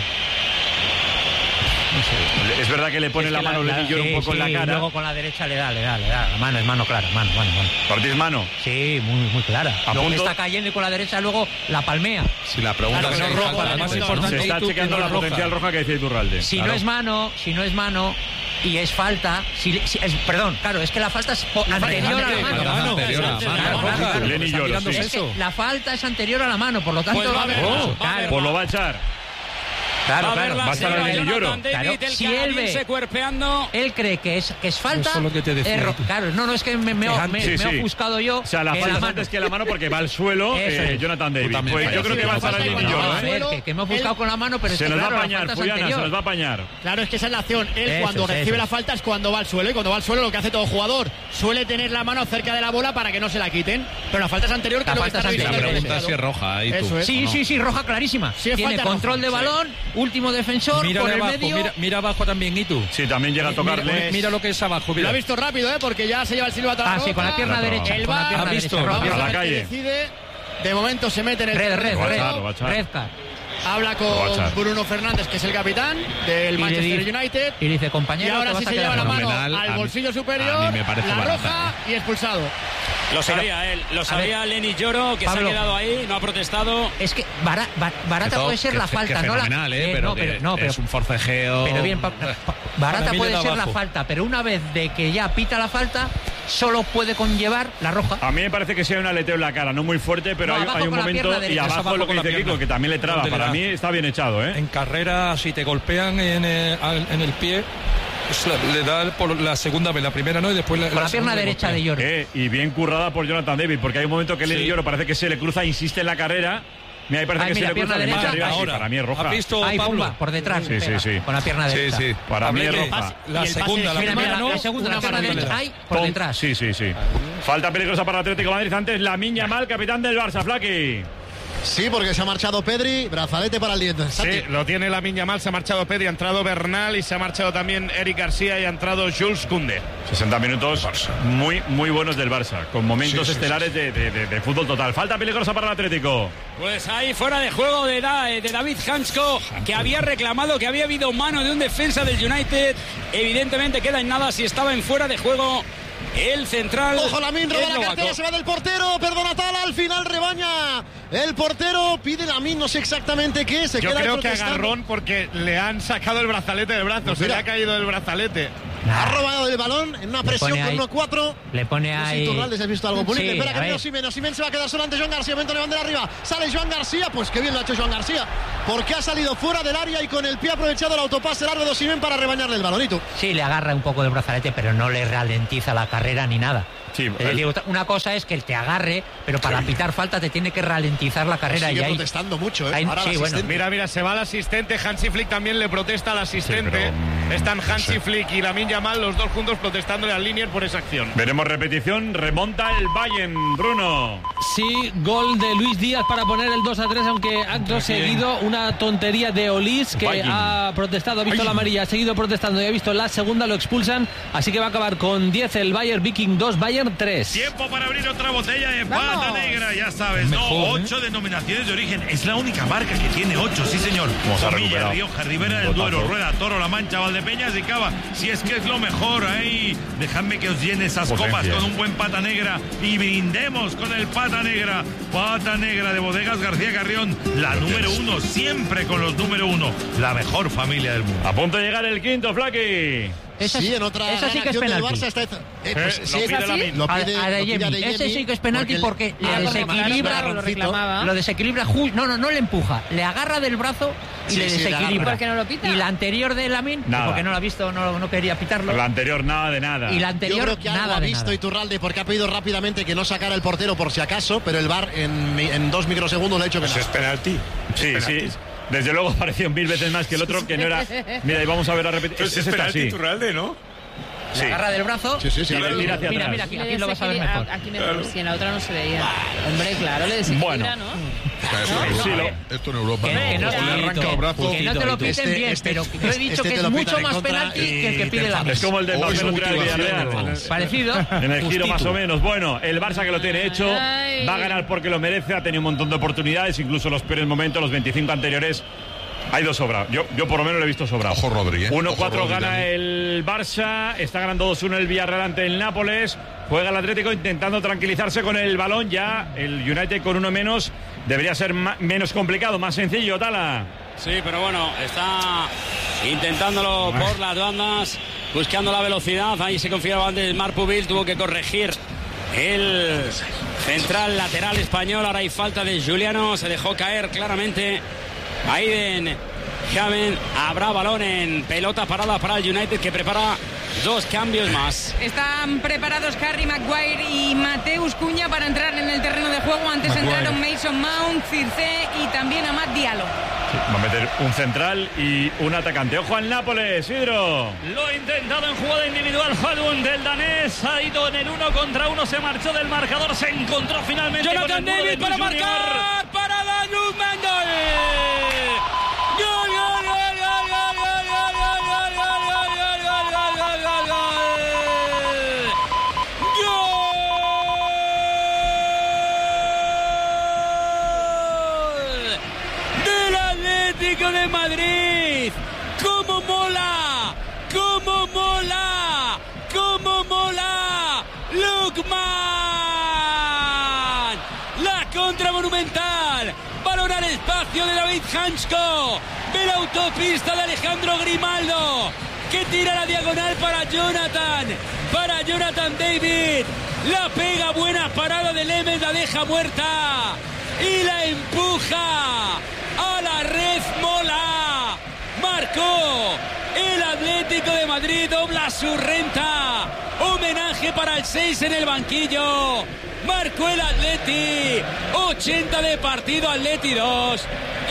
No sé. Es verdad que le pone es que la mano, la, le llora sí, un poco sí, en la cara. Y luego con la derecha le da, le da, le da. La mano es mano clara, mano, mano, mano. ¿Por ti es mano? Sí, muy, muy clara. A luego punto... está cayendo y con la derecha luego la palmea. Si la pregunta claro, es no roja, la más importante. Se está chequeando la potencial roja que dice Iturralde. Si claro. no es mano, si no es mano y es falta, si, si es, perdón, claro, es que la falta es po, anterior a la mano. mano. Anterior a la mano. Lenny Lloro, sí. Es que la falta es anterior a la mano, por lo tanto pues va a ver, oh, claro. Pues lo va a echar. Claro, va claro. A va a estar el Lenny Lloro. Claro, si él ve, cuerpeando. él cree que es, que es falta. Eso es lo que te decía. Es, claro, no, no, es que me, me, me, me, sí, me sí. he ofuscado yo. O sea, la falta es antes que la mano porque va al suelo eh, Jonathan David. Pues yo creo que va a estar el Lenny Lloro. A ver, que, que me he ofuscado con la mano, pero se es que nos claro, va a apañar, Fuyana, se nos va a apañar. Claro, es que esa es la acción. Él eso cuando es, recibe eso la es. falta es cuando va al suelo, y cuando va al suelo lo que hace todo jugador suele tener la mano cerca de la bola para que no se la quiten. Pero la falta es anterior, que la lo que falta está es revisando La el pregunta es si es roja. Ahí tú, es. Sí, no? sí, sí, roja clarísima. Sí, tiene falta control roja, de balón, sí. último defensor, Mira por el abajo, medio. mira, mira abajo también, ¿y tú? Sí, también llega a tocarle. Mira, mira lo que es abajo. Mira. Lo ha visto rápido, ¿eh? Porque ya se lleva el silbato a la Ah, sí, con la pierna Claro. derecha. El Con la va, pierna ha visto, derecha, Vamos roja. a la a ver calle. qué decide. De momento se mete en el Red, red, Lo va a red. echar, lo va a echar. Red card. Habla Lo va a con echar. Bruno Fernández, que es el capitán del Y le Manchester di- United. Y dice, Y compañero, ahora te sí vas a se quedar lleva la mano fenomenal. al A mí- bolsillo superior, a mí me parece la barata, roja y expulsado. Lo sabía él, lo sabía Lenny Lloro, que Pablo, se ha quedado ahí, no ha protestado. Es que bara- ba- barata Que puede ser que- la falta, que no la. fenomenal, eh, eh, pero, no, pero, no, pero es un forcejeo. Pero bien, pa- pa- Para barata mí puede le da ser la abajo. falta, pero una vez de que ya pita la falta, solo puede conllevar la roja. A mí me parece que sí hay un aleteo en la cara, no muy fuerte, pero No, hay, abajo hay un con la momento pierna y derecha, abajo abajo lo que con la dice Kiko, pierna. que también le traba. ¿Dónde le Para da? mí está bien echado, ¿eh? En carrera, si te golpean en, eh, al- en el pie, pues la- le da por la segunda vez, la primera no, y después la, Con la pierna segunda le derecha golpea. de Lloro. Eh, y bien currada por Jonathan David, porque hay un momento que Lenny Sí. Lloro parece que se le cruza, insiste en la carrera Mira, ahí parece Ay, que mira, se le pierna cruza la derecha. arriba. Sí, Ahora. para mí es roja. ¿Ha visto Ay, Pablo? Pumba, por detrás, Sí, sí, pega, sí. con la pierna Sí, derecha. sí. Para mí es Hablele. roja. La segunda, la Mira, primera mira, no, la segunda, una la pierna segunda. derecha. Ay, por Tom- detrás. Sí, sí, sí. Falta peligrosa para el Atlético de Madrid. Antes Lamine Yamal, capitán del Barça, Flaky. Sí, porque se ha marchado Pedri, brazalete para el diente. Sí, lo tiene Lamine Yamal, se ha marchado Pedri, ha entrado Bernal y se ha marchado también Eric García y ha entrado Jules Koundé. sesenta minutos muy, muy buenos del Barça, con momentos Sí, sí, estelares sí. De, de- de- de fútbol total. Falta peligrosa para el Atlético. Pues ahí fuera de juego de, Da- de David Hansko, que había reclamado que había habido mano de un defensa del United. Evidentemente queda en nada si estaba en fuera de juego el central. Ojo, Lamine, roba la eslovaco. cartera, se va del portero, perdona Tala, al final rebaña el portero, pide Lamine, no sé exactamente qué, se Yo queda creo que protestando. agarrón porque le han sacado el brazalete del brazo, Pues se le mira. ha caído el brazalete. Ha robado el balón en una Le presión pone con ahí- uno cuatro. Le pone No sé si ahí. Turraldes has visto algo. Pulite, Sí, espera a que viene ver. Osimhen. Osimhen se va a quedar solo ante Joan García. Momento de bandera arriba. Sale Joan García. Pues qué bien lo ha hecho Joan García. Porque ha salido fuera del área y con el pie ha aprovechado el autopase largo de Osimhen para rebañarle el balonito. Sí, le agarra un poco del brazalete, pero no le ralentiza la carrera ni nada. Sí, es decir, otra- una cosa es que él te agarre, pero para pitar falta te tiene que ralentizar la carrera. Sigue y ahí, protestando mucho, ¿eh? ahí- Ahora sí, el bueno. asistente. Mira, mira, se va el asistente, Hansi Flick también le protesta al asistente. Sí, pero, mm, Están Hansi sí. Flick y Lamine Yamal, los dos juntos protestándole al Linier por esa acción. Veremos repetición. Remonta el Bayern, Bruno. Sí, gol de Luis Díaz para poner el dos a tres, aunque acto seguido una tontería de Olís que Bayern. ha protestado, ha visto Ay. la amarilla, ha seguido protestando y ha visto la segunda, lo expulsan, así que va a acabar con diez el Bayern, Viking dos, Bayern tres. Tiempo para abrir otra botella de ¡Vamos! pata negra, ya sabes, ¿no? Mejor, ¿eh? Ocho denominaciones de origen. Es la única marca que tiene ocho, sí señor. Cómo se ha Comilla, recuperado. Rioja, Ribera del Un Duero, botazo. Rueda, Toro, La Mancha, Valdepeñas y Cava. Si es que es lo mejor, ahí. Dejadme que os llene esas Potencia. copas con un buen pata negra y brindemos con el pata negra. Pata negra de Bodegas García Carrión, la número uno, siempre con los número uno. La mejor familia del mundo. A punto de llegar el quinto, Flaky. Esa sí, sí- en otra esa sí que es gran acción del penalti. Barça está... Eh, pues, Eh, sí, lo pide ¿es así? Lamine. Lo A- pide- a lo Adeyemi. pide Adeyemi, Ese sí que es penalti porque, le Ah, desequilibra. lo lo reclamaba. Lo desequilibra, ju- no, no, no le empuja, le agarra del brazo y Sí, le sí, le desequilibra. agarra. ¿Por qué no lo pita? Y la anterior de Lamine, Nada. porque no lo ha visto, no, no quería pitarlo. La anterior, nada de nada. Y la Yo anterior, creo que algo nada ha de visto nada. Iturralde porque ha pedido rápidamente que no sacara el portero por si acaso, pero el V A R en, mi- en dos microsegundos le ha hecho que Eso no. es penalti. Sí, sí. Desde luego pareció mil veces más que el otro, que no era. Mira, y vamos a ver a repetir. Entonces es Ese está penalti así. Iturralde, ¿no? Le Sí. agarra del brazo. Sí, sí, sí. Y le claro. tira hacia Mira, atrás. mira, aquí, Le aquí lo vas a ver desequilibra- mejor. Aquí mejor, si en la otra no se veía. Hombre, claro, le desequilibra, Bueno. ¿no? Esto, Sí, no, lo- esto en Europa Que, no. que no, le arranca que- el brazo. que no te lo piten Este- bien, este- pero yo he dicho este que te es lo mucho pitan en más contra penalti y que el que te pide la Es como el del O es Barcelona contra el mutilación, Villarreal. o- Parecido. En el giro justito. más o menos. Bueno, el Barça que lo tiene hecho Ay. va a ganar porque lo merece. Ha tenido un montón de oportunidades, incluso los peores momentos, los veinticinco anteriores. Ha ido sobrado. Yo, yo por lo menos lo he visto sobrado. Ojo, Rodri, ¿eh? uno Ojo, cuatro Rodri gana también. el Barça. Está ganando dos uno el Villarreal ante el Nápoles. Juega el Atlético intentando tranquilizarse con el balón. Ya el United con uno menos debería ser ma- menos complicado, más sencillo, Tala. Sí, pero bueno, está intentándolo por las bandas, buscando la velocidad. Ahí se confiaba antes Marpuville, tuvo que corregir el central lateral español. Ahora hay falta de Juliano, se dejó caer claramente Aiden Javen. Habrá balón en pelota parada para el United, que prepara dos cambios más. Están preparados Harry Maguire y Mateus Cuña para entrar en el terreno de juego. Antes Maguire. entraron Mason Mount, Circe y también Amad Diallo. Va a meter un central y un atacante. Ojo al Nápoles, Sidro. Lo ha intentado en jugada individual Hadun del danés. Ha ido en el uno contra uno. Se marchó del marcador. Se encontró finalmente con el Jonathan muro de David para Junior. marcar. Para Danus Mendel. Gol, gol, gol, gol, gol, gol, gol, gol, gol, gol, gol, gol, gol, gol, gol. Gol del Atlético de Madrid. ¡Cómo mola! ¡Cómo mola! ¡Cómo mola! ¡Lukman! La contra monumental. Balón al espacio de David Hansko. De la autopista de Alejandro Grimaldo. Que tira la diagonal para Jonathan. Para Jonathan David. La pega, buena parada de Lemes. La deja muerta. Y la empuja a la red. Mola. Marcó el Atlético de Madrid, dobla su renta. Homenaje para el seis en el banquillo. Marcó el Atleti. ochenta de partido, Atleti dos.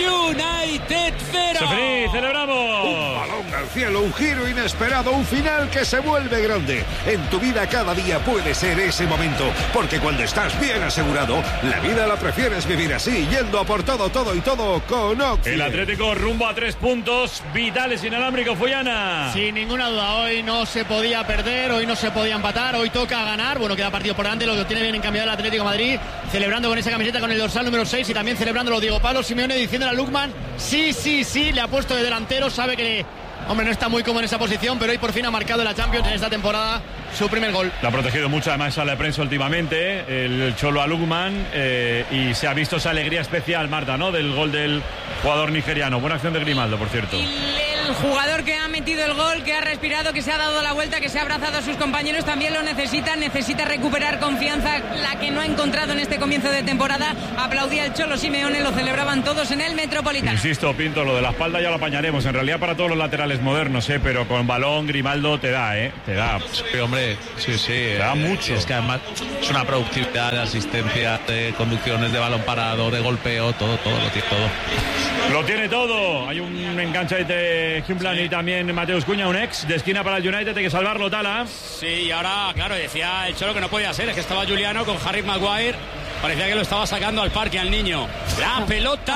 United cero. ¡Sofrí, celebramos! Un balón al cielo, un giro inesperado, un final que se vuelve grande. En tu vida cada día puede ser ese momento, porque cuando estás bien asegurado, la vida la prefieres vivir así, yendo a por todo, todo y todo con Occi. El Atlético rumbo a tres puntos, vitales inalámbricos, Follana. Sin ninguna duda, hoy no se podía perder, hoy no se podía empatar, hoy toca ganar. Bueno, queda partido por delante, lo que tiene bien encaminado el Atlético de Madrid, celebrando con esa camiseta con el dorsal número seis y también celebrándolo Diego Pablo Simeone, diciendo a Lukman, sí, sí, sí, le ha puesto de delantero, sabe que, hombre, no está muy cómodo en esa posición, pero hoy por fin ha marcado en la Champions en esta temporada su primer gol. La ha protegido mucho además a la prensa últimamente, el Cholo a Lukman, eh, y se ha visto esa alegría especial, Marta, ¿no?, del gol del jugador nigeriano. Buena acción de Grimaldo, por cierto. El jugador que ha metido el gol, que ha respirado, que se ha dado la vuelta, que se ha abrazado a sus compañeros, también lo necesita, necesita recuperar confianza, la que no ha encontrado en este comienzo de temporada. Aplaudía el Cholo Simeone, lo celebraban todos en el Metropolitano. Insisto, Pinto, lo de la espalda ya lo apañaremos, en realidad para todos los laterales modernos, ¿eh? Pero con balón, Grimaldo te da, ¿eh? Te da. Sí, hombre, sí, sí. Te da eh, mucho. Es que además es una productividad de asistencia, de conducciones, de balón parado, de golpeo, todo, todo, lo tiene todo. Lo tiene todo. Hay un enganche de Humplan sí. Y también Mateus Cunha, un ex de esquina para el United, hay que salvarlo, Tala. Sí, y ahora, claro, decía el Cholo que no podía ser, es que estaba Juliano con Harry Maguire. Parecía que lo estaba sacando al parque al niño. La pelota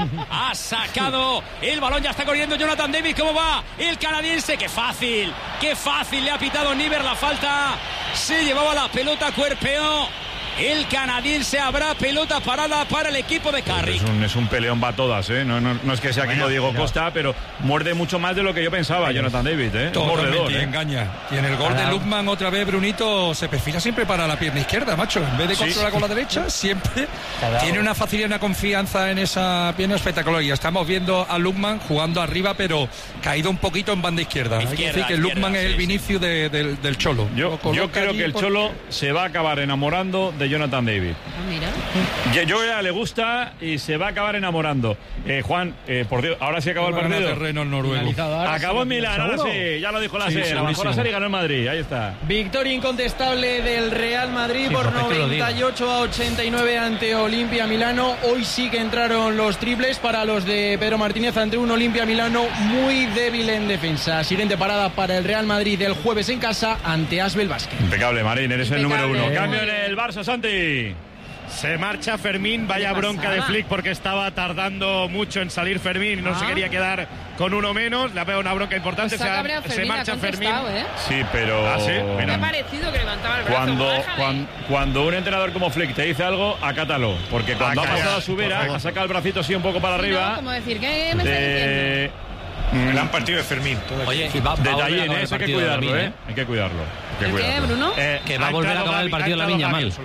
ha sacado el balón, ya está corriendo Jonathan David. ¿Cómo va el canadiense? ¡Qué fácil! ¡Qué fácil! Le ha pitado Niver la falta. Se llevaba la pelota, cuerpeó. El canadiense, habrá pelota parada para el equipo de Carrick. Es un, es un peleón, va todas, ¿eh? No, no, no es que sea bueno, aquí Diego mira. Costa, pero muerde mucho más de lo que yo pensaba, Jonathan David, ¿eh? Totalmente, ¿eh? engaña. Y en el gol ah. de Lukman, otra vez, Brunito se perfila siempre para la pierna izquierda, macho. En vez de controlar sí. con la derecha, siempre Cada tiene una facilidad y una confianza en esa pierna espectacular. Y estamos viendo a Lukman jugando arriba, pero caído un poquito en banda izquierda. izquierda Hay que decir que izquierda, Lukman sí, es el Vinicius sí. de, de, del Cholo. Yo, yo creo que el Cholo porque... se va a acabar enamorando de Jonathan David. Mira. Yo, yo ya le gusta y se va a acabar enamorando. Eh, Juan, eh, por Dios, ahora sí acabó el partido. Terreno noruego. Acabó en Milán, ahora sí, ya lo dijo la sí, serie. Bajó la serie y ganó el Madrid, ahí está. Victoria incontestable del Real Madrid sí, por noventa y ocho a ochenta y nueve ante Olimpia Milano. Hoy sí que entraron los triples para los de Pedro Martínez ante un Olimpia Milano muy débil en defensa. Siguiente parada para el Real Madrid el jueves en casa ante Asbel Vázquez. Impecable, Marín, eres Impecable. el número uno. Cambio en el Barça, Santi. Se marcha Fermín, vaya bronca de Flick porque estaba tardando mucho en salir Fermín y no ah. se quería quedar con uno menos. Le ha pegado una bronca importante. Pues o sea, Fermín, se marcha Fermín. ¿eh? Sí, pero. ¿Ah, sí? Me ha parecido que levantaba el brazo. Cuando, cuando, cuando un entrenador como Flick te dice algo, acátalo. Porque cuando Acá, ha pasado a su vera, ha sacado el bracito así un poco para arriba. No, como decir, ¿qué me está diciendo? Mm. El han partido de Fermín. Oye, va, va detalle en eso, hay que cuidarlo, ¿eh? Hay que cuidarlo. Hay que cuidarlo. ¿Qué, Bruno? Eh, que va a volver a acabar el partido de la Viña mal.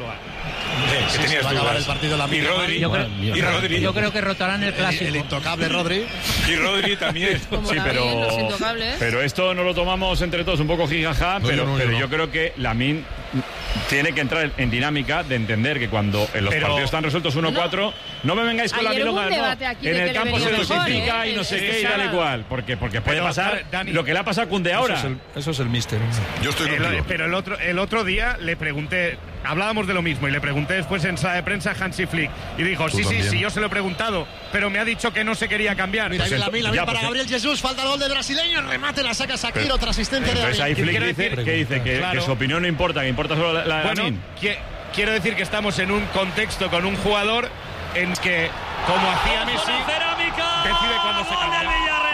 Sí, sí, sí, va a acabar el partido de la Viña. Y Rodri. Yo creo, y Rodri. Yo creo que rotarán el clásico. El, el intocable Rodri. Y Rodri también. Sí, pero. Pero esto no lo tomamos entre todos un poco jijaja, no, pero, no, no, pero no. yo creo que Lamine tiene que entrar en dinámica de entender que cuando en los pero, partidos están resueltos uno cuatro, no, no me vengáis con la milonga, no. En el campo se justifica ¿eh? y no sé qué y tal y cual. Porque, porque puede pero, pasar Dani, lo que le ha pasado a Koundé ahora. Eso es el, eso es el míster. Yo estoy el, contigo. Pero el otro, el otro día le pregunté, hablábamos de lo mismo y le pregunté después en sala de prensa a Hansi Flick y dijo, sí, sí, sí, yo se lo he preguntado, pero me ha dicho que no se quería cambiar. Mira, pues la mil, la mil para Gabriel Jesús, falta el gol del brasileño, remate, la saca Shakir, otra asistencia de Entonces ahí Flick dice, que dice que, claro, que su opinión no importa, que importa solo la, la de bueno, que, quiero decir que estamos en un contexto con un jugador en que, como hacía Messi, decide cuándo se cambia.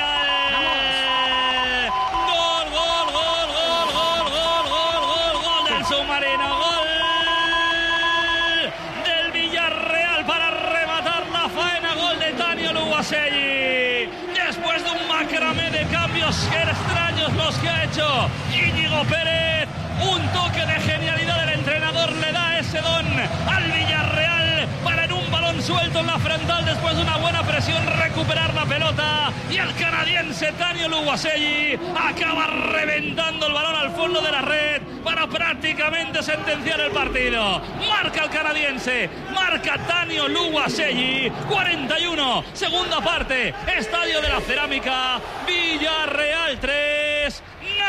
Submarino, gol del Villarreal para rematar la faena, gol de Tania Luwaseyi. Después de un macramé de cambios extraños los que ha hecho Íñigo Pérez, un toque de genialidad del entrenador le da ese don al Villarreal para en un balón suelto en la frontal después de una buena presión recuperar la pelota y el canadiense Tania Luwaseyi acaba reventando el balón al fondo de la red para prácticamente sentenciar el partido. Marca el canadiense, marca Tania Luwaseyi, cuarenta y uno, segunda parte, Estadio de la Cerámica, Villarreal tres,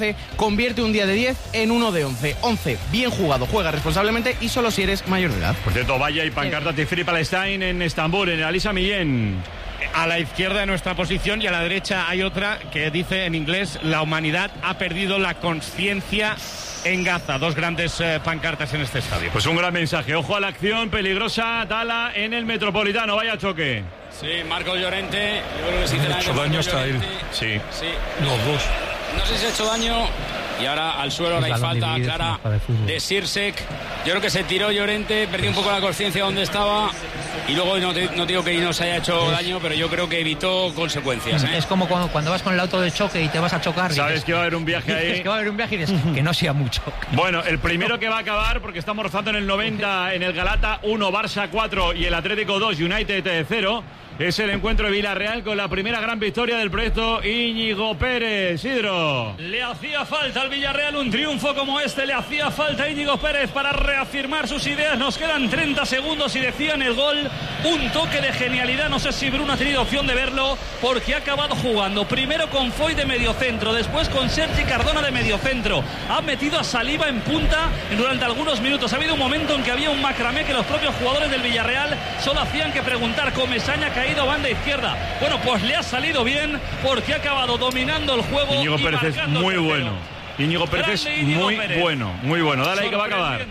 once, convierte un día de diez en uno de once. once, bien jugado, juega responsablemente y solo si eres mayor de edad. Por cierto, vaya y pancarta Tifri Palestine en Estambul, en Alisa Millén. a la izquierda de nuestra posición y a la derecha hay otra que dice en inglés: la humanidad ha perdido la conciencia en Gaza. Dos grandes eh, pancartas en este estadio. Pues un gran mensaje. Ojo a la acción peligrosa, Tala en el Metropolitano. Vaya choque. Sí, Marcos Llorente. Yo creo que sí, ha hecho daño hasta él. Sí. Sí. Los dos. No sé si ha hecho daño. Y ahora al suelo ahora hay falta clara de Sirsek. Yo creo que se tiró Llorente, perdió un poco la conciencia donde estaba. Y luego no, te, no digo que no se haya hecho es, daño, pero yo creo que evitó consecuencias. ¿eh? Es como cuando, cuando vas con el auto de choque y te vas a chocar. Sabes dices, que va a haber un viaje ahí. Dices que va a haber un viaje y dices que no sea mucho. Bueno, el primero que va a acabar, porque estamos rozando en el noventa, en el Galata uno, Barça cuatro y el Atlético dos, United cero. Es el encuentro de Villarreal con la primera gran victoria del proyecto Íñigo Pérez. Isidro. Le hacía falta al Villarreal un triunfo como este, le hacía falta a Íñigo Pérez para reafirmar sus ideas. Nos quedan treinta segundos y decían el gol, un toque de genialidad. No sé si Bruno ha tenido opción de verlo, porque ha acabado jugando primero con Foy de mediocentro, después con Sergi Cardona de mediocentro. Ha metido a Saliba en punta durante algunos minutos. Ha habido un momento en que había un macramé que los propios jugadores del Villarreal solo hacían que preguntar: Comesaña ha caído banda izquierda. Bueno, pues le ha salido bien, porque ha acabado dominando el juego. Íñigo y Pérez es muy bueno. Íñigo Pérez es muy Pérez. bueno, muy bueno. Dale ahí que va a acabar.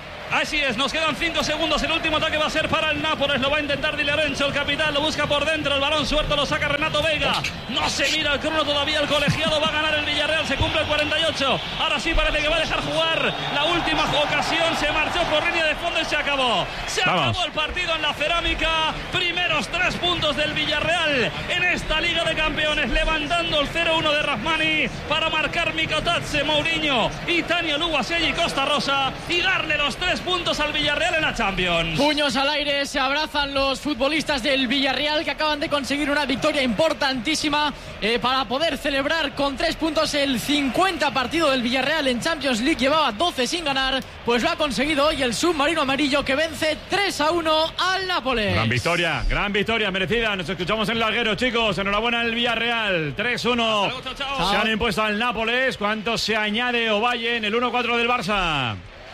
Así es, nos quedan cinco segundos. El último ataque va a ser para el Nápoles. Lo va a intentar Di Lorenzo, el capitán. Lo busca por dentro. El balón suelto lo saca Renato Veiga. No se mira el crono todavía. El colegiado va a ganar el Villarreal. Se cumple el cuarenta y ocho. Ahora sí parece que va a dejar jugar. La última ocasión se marchó por línea de fondo y se acabó. Se Vamos. acabó el partido en la cerámica. Primeros tres puntos del Villarreal en esta Liga de Campeones. Levantando el cero uno de Rahmani para marcar Mikotadze, Mourinho y Tania Luguaselli y Costa Rosa y darle los tres puntos al Villarreal en la Champions. Puños al aire, se abrazan los futbolistas del Villarreal, que acaban de conseguir una victoria importantísima eh, para poder celebrar con tres puntos el cincuenta partido del Villarreal en Champions League. Llevaba doce sin ganar, pues lo ha conseguido hoy el submarino amarillo, que vence tres a uno al Nápoles. Gran victoria, gran victoria merecida. Nos escuchamos en el larguero, chicos. Enhorabuena al Villarreal. tres uno. Luego, chao, chao. Se han impuesto al Nápoles. ¿Cuánto se añade Ovalle en el uno cuatro del Barça?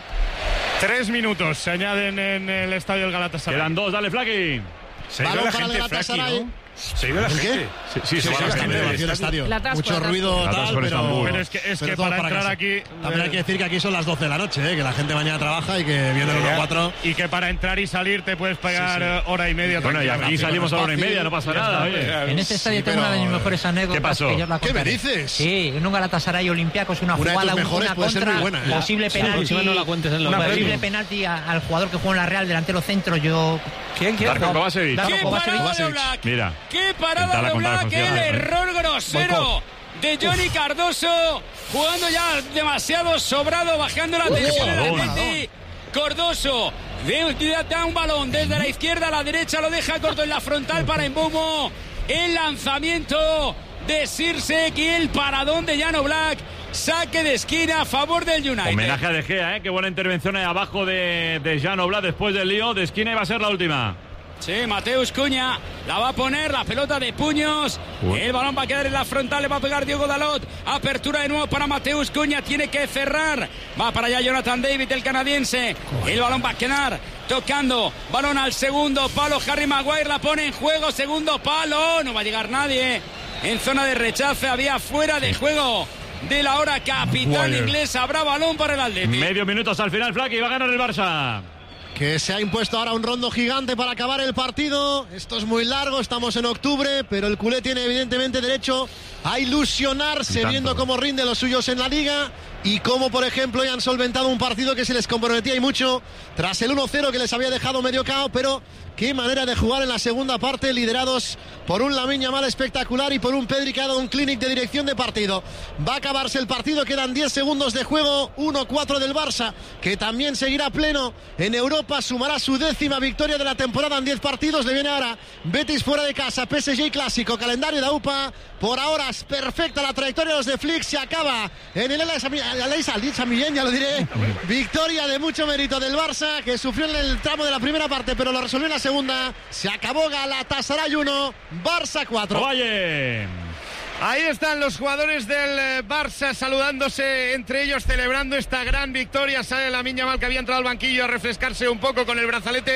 Tres minutos se añaden en el estadio del Galatasaray. Quedan dos, dale, Flaki. Se ha ido la gente, Flaki, ¿no? Se ha ido la gente. Sí, sí, se va la gente del estadio. Mucho ruido tal, pero, pero es que, es pero que para para entrar casa. aquí... También hay que decir que aquí son las doce de la noche, ¿eh? Que la gente mañana trabaja y que viene el uno cuatro. Y que para entrar y salir te puedes pagar Sí, sí. hora y media. Bueno, y aquí salimos a la hora y media, no pasa nada. Oye. En este estadio Sí, tengo pero- una de mis mejores anécdotas. ¿Qué pasó? Que yo la ¿Qué me contaré. dices? Sí, en un Galatasaray Olympiacos, una Una de tus jugada, mejores una puede ser contra, muy buena, ¿eh? posible Sí, penalti, encima no la cuentes en los una medios. posible penalti a- al jugador que juega en la Real, delantero centro. Yo ¿Quién? ¿Quién? Darko Kovacevic. Darko ¡Qué Kovacevic. parada de Oblak! Mira. ¡Qué parada Intenta de contra la Oblak! ¡Qué confianza, ¿eh? error grosero de Johnny Cardoso! Jugando ya demasiado sobrado, bajando la tensión en el balón. Atleti. Cardoso de- da un balón desde la izquierda a la derecha, lo deja corto en la frontal para Mbeumo. El lanzamiento de Sirsek y el paradón de Jan Oblak. Saque de esquina a favor del United. Homenaje a De Gea, ¿eh? Qué buena intervención ahí abajo de, de Jan Oblak después del lío. De esquina iba a ser la última. Sí, Mateus Cuña la va a poner, la pelota de puños. Uy. El balón va a quedar en la frontal, le va a pegar Diogo Dalot. Apertura de nuevo para Mateus Cuña, tiene que cerrar. Va para allá Jonathan David, el canadiense. El balón va a quedar tocando. Balón al segundo palo, Harry Maguire la pone en juego. Segundo palo, no va a llegar nadie. En zona de rechace, había fuera de juego de la hora capitán Maguire. inglés. Habrá balón para el Atleti. Medio minuto hasta el final, Flaki. Va a ganar el Barça. Que se ha impuesto ahora un rondo gigante para acabar el partido. Esto es muy largo, estamos en octubre, pero el culé tiene evidentemente derecho a ilusionarse tanto. viendo cómo rinden los suyos en la liga y cómo, por ejemplo, hoy han solventado un partido que se les comprometía y mucho tras el uno cero que les había dejado medio cao, pero qué manera de jugar en la segunda parte, liderados por un Lamine Yamal espectacular y por un Pedri que ha dado un clinic de dirección de partido. Va a acabarse el partido, quedan diez segundos de juego, uno cuatro del Barça, que también seguirá pleno en Europa, sumará su décima victoria de la temporada en diez partidos. Le viene ahora Betis fuera de casa, P S G clásico, calendario de U P A. Por ahora es perfecta la trayectoria de los de Flick, se acaba en el Aleix Millén, ya lo diré. Victoria de mucho mérito del Barça, que sufrió en el tramo de la primera parte, pero lo resolvió en la segunda. Se acabó Galatasaray uno, Barça cuatro. Oye. Ahí están los jugadores del eh, Barça saludándose entre ellos, celebrando esta gran victoria. Sale Lamine Yamal, que había entrado al banquillo a refrescarse un poco con el brazalete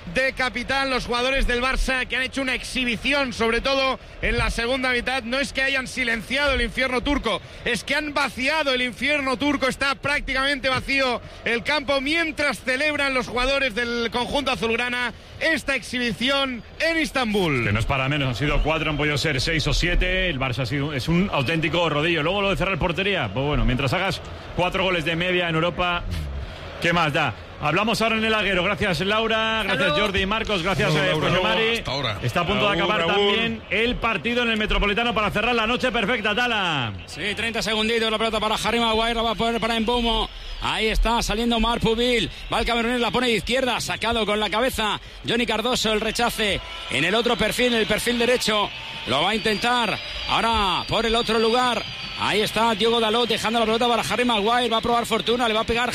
de capitán los jugadores del Barça, que han hecho una exhibición, sobre todo en la segunda mitad. No es que hayan silenciado el infierno turco, es que han vaciado el infierno turco. Está prácticamente vacío el campo mientras celebran los jugadores del conjunto azulgrana esta exhibición en Istambul. Que no es para menos, han sido cuatro, han podido ser seis o siete. El Barça ha sido, es un auténtico rodillo. Luego lo de cerrar portería, pues bueno, mientras hagas cuatro goles de media en Europa, ¿qué más da? Hablamos ahora en el Aguero. Gracias, Laura. Gracias, Jordi y Marcos. Gracias, eh, José Mari. Está a punto de acabar Raúl. también el partido en el Metropolitano para cerrar la noche perfecta, Tala. Sí, treinta segunditos. La pelota para Harry Maguire. La va a poner para Mbeumo. Ahí está saliendo Marpuville. Va el camerunés, la pone de izquierda. Sacado con la cabeza Johnny Cardoso. El rechace en el otro perfil, el perfil derecho. Lo va a intentar. Ahora por el otro lugar. Ahí está Diogo Dalot dejando la pelota para Harry Maguire. Va a probar fortuna. Le va a pegar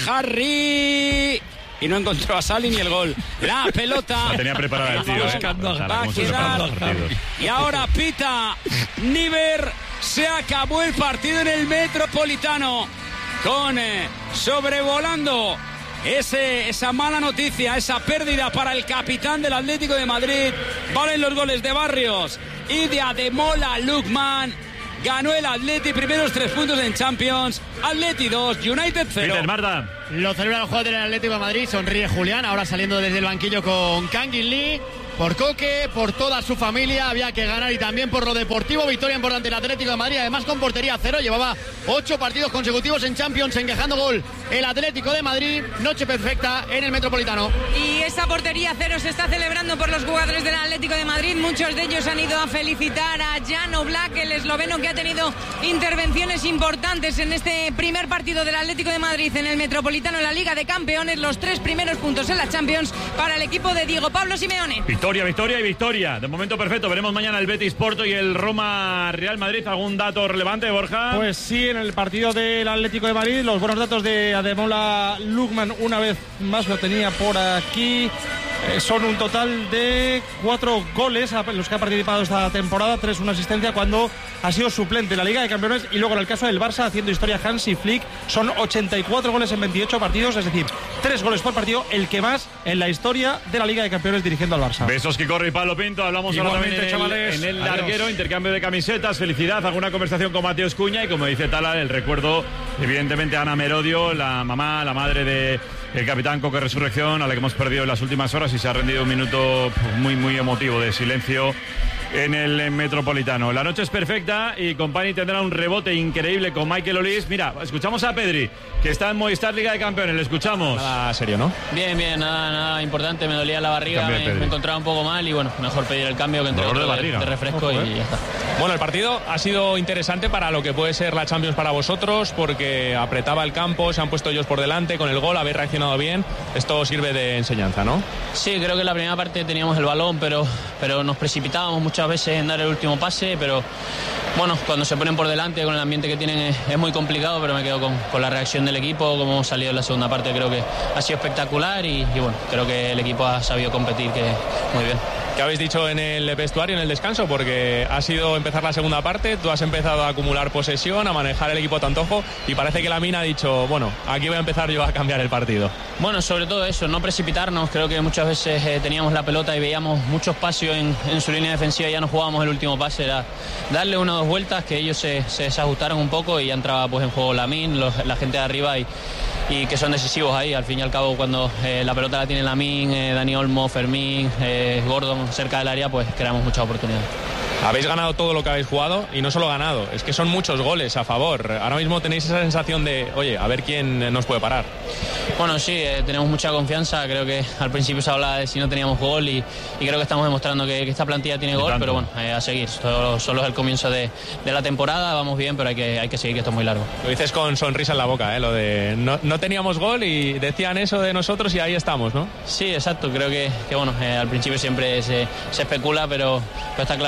Harry. Y no encontró a Sali ni el gol. La pelota. La tenía preparada el tío, ¿eh? Va a quedar. Y ahora pita Niver. Se acabó el partido en el Metropolitano. Con eh, sobrevolando ese, esa mala noticia, esa pérdida para el capitán del Atlético de Madrid. Valen los goles de Barrios y de Ademola Lookman. Ganó el Atleti, primeros tres puntos en Champions. Atleti dos, United cero. Peter, Marta. Lo celebra el jugador del Atlético de Madrid. Sonríe Julián, ahora saliendo desde el banquillo con Kangin Lee. Por Coque, por toda su familia, había que ganar y también por lo deportivo. Victoria importante del Atlético de Madrid, además con portería cero. Llevaba ocho partidos consecutivos en Champions encajando gol el Atlético de Madrid. Noche perfecta en el Metropolitano. Y esa portería cero se está celebrando por los jugadores del Atlético de Madrid. Muchos de ellos han ido a felicitar a Jan Oblak, el esloveno que ha tenido intervenciones importantes en este primer partido del Atlético de Madrid en el Metropolitano en la Liga de Campeones. Los tres primeros puntos en la Champions para el equipo de Diego Pablo Simeone. Victoria, victoria y victoria. De momento perfecto. Veremos mañana el Betis Porto y el Roma Real Madrid. ¿Algún dato relevante, Borja? Pues sí, en el partido del Atlético de Madrid, los buenos datos de Ademola Lookman, una vez más lo tenía por aquí. Eh, son un total de cuatro goles a los que ha participado esta temporada, tres una asistencia cuando ha sido suplente en la Liga de Campeones. Y luego en el caso del Barça, haciendo historia Hansi Flick, son ochenta y cuatro goles en veintiocho partidos, es decir, tres goles por partido, el que más en la historia de la Liga de Campeones dirigiendo al Barça. Besos, Quicorro y Pablo Pinto. Hablamos ahora también en el, chavales. en el larguero, intercambio de camisetas, felicidad, alguna conversación con Mateo Escuña y, como dice Tala, el recuerdo evidentemente a Ana Merodio, la mamá, la madre de el capitán Coque Resurrección, a la que hemos perdido en las últimas horas y se ha rendido un minuto muy muy emotivo de silencio en el Metropolitano. La noche es perfecta y Company tendrá un rebote increíble con Michael Olís. Mira, escuchamos a Pedri, que está en Movistar Liga de Campeones. Le escuchamos. Nada serio, ¿no? Bien, bien, nada, nada importante. Me dolía la barriga, me, me encontraba un poco mal y bueno, mejor pedir el cambio que entre otro de, de refresco. Ojo, y eh. ya está. Bueno, el partido ha sido interesante para lo que puede ser la Champions para vosotros, porque apretaba el campo, se han puesto ellos por delante con el gol, habéis reaccionado bien. Esto sirve de enseñanza, ¿no? Sí, creo que en la primera parte teníamos el balón, pero, pero nos precipitábamos muchas veces en dar el último pase, pero bueno, cuando se ponen por delante con el ambiente que tienen es, es muy complicado, pero me quedo con, con la reacción del equipo, como hemos salido en la segunda parte, creo que ha sido espectacular y, y bueno, creo que el equipo ha sabido competir, que muy bien. ¿Qué habéis dicho en el vestuario, en el descanso? Porque ha sido empezar la segunda parte, tú has empezado a acumular posesión, a manejar el equipo a tu antojo y parece que Lamine ha dicho, bueno, aquí voy a empezar yo a cambiar el partido. Bueno, sobre todo eso, no precipitarnos, creo que muchas veces eh, teníamos la pelota y veíamos mucho espacio en, en su línea defensiva y ya no jugábamos el último pase, era darle una o dos vueltas, que ellos se, se desajustaron un poco y ya entraba pues en juego Lamine, los, la gente de arriba y, y que son decisivos ahí, al fin y al cabo cuando eh, la pelota la tiene Lamine, eh, Dani Olmo, Fermín, eh, Gordon cerca del área, pues creamos muchas oportunidades. Habéis ganado todo lo que habéis jugado y no solo ganado, es que son muchos goles a favor. Ahora mismo tenéis esa sensación de, oye, a ver quién nos puede parar. Bueno, sí, eh, tenemos mucha confianza. Creo que al principio se hablaba de si no teníamos gol y, y creo que estamos demostrando que, que esta plantilla tiene gol, pero bueno, eh, a seguir. Solo, solo es el comienzo de, de la temporada, vamos bien, pero hay que, hay que seguir, que esto es muy largo. Lo dices con sonrisa en la boca, ¿eh? Lo de no, no teníamos gol y decían eso de nosotros y ahí estamos, ¿no? Sí, exacto. Creo que, que bueno, eh, al principio siempre se, se especula, pero, pero está claro que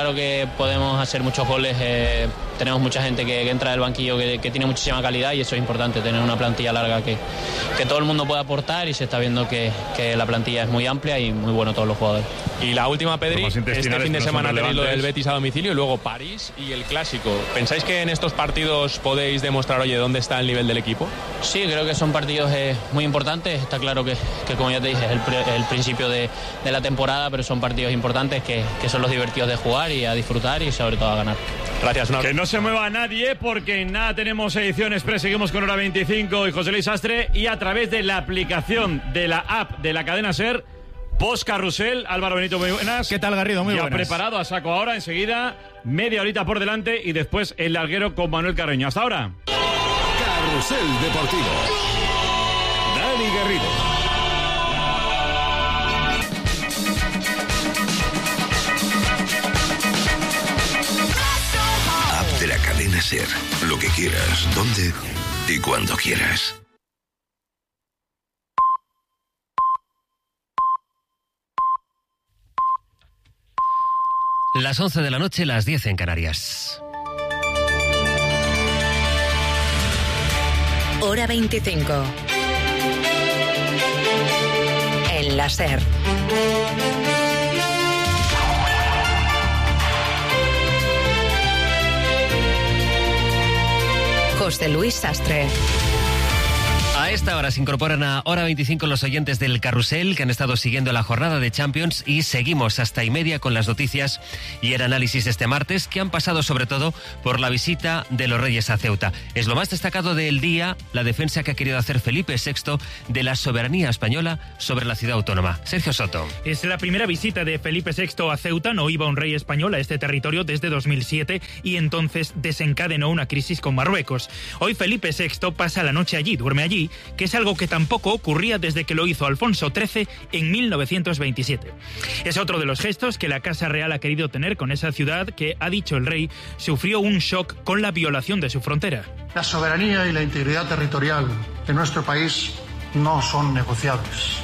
que podemos hacer muchos goles. Eh, tenemos mucha gente que, que entra del banquillo que, que tiene muchísima calidad y eso es importante, tener una plantilla larga que, que todo el mundo pueda aportar y se está viendo que, que la plantilla es muy amplia y muy bueno todos los jugadores. Y la última, Pedri, este fin de semana tenéis lo del Betis a domicilio y luego París y el Clásico. ¿Pensáis que en estos partidos podéis demostrar, oye, dónde está el nivel del equipo? Sí, creo que son partidos eh, muy importantes. Está claro que, que como ya te dije, es el, el principio de, de la temporada, pero son partidos importantes que, que son los divertidos de jugar y a disfrutar y sobre todo a ganar. Gracias, no. Que no se mueva nadie porque en nada tenemos edición express. Seguimos con Hora veinticinco y José Luis Sastre y a través de la aplicación de la app de la cadena SER, Post Carrusel. Álvaro Benito, muy buenas. ¿Qué tal, Garrido? Muy ya buenas. Preparado a saco ahora, enseguida, media horita por delante y después el larguero con Manuel Carreño. Hasta ahora. Carrusel Deportivo. Dani Garrido. App de la cadena SER. Lo que quieras, donde y cuando quieras. Las once de la noche, las diez en Canarias. Hora veinticinco. En la SER. José Luis Sastre. A esta hora se incorporan a Hora veinticinco los oyentes del Carrusel que han estado siguiendo la jornada de Champions y seguimos hasta y media con las noticias y el análisis de este martes que han pasado sobre todo por la visita de los Reyes a Ceuta. Es lo más destacado del día, la defensa que ha querido hacer Felipe sexto de la soberanía española sobre la ciudad autónoma. Sergio Soto. Es la primera visita de Felipe sexto a Ceuta. No iba un rey español a este territorio desde dos mil siete y entonces desencadenó una crisis con Marruecos. Hoy Felipe sexto pasa la noche allí, duerme allí, que es algo que tampoco ocurría desde que lo hizo Alfonso trece en mil novecientos veintisiete. Es otro de los gestos que la Casa Real ha querido tener con esa ciudad que, ha dicho el rey, sufrió un shock con la violación de su frontera. La soberanía y la integridad territorial de nuestro país no son negociables,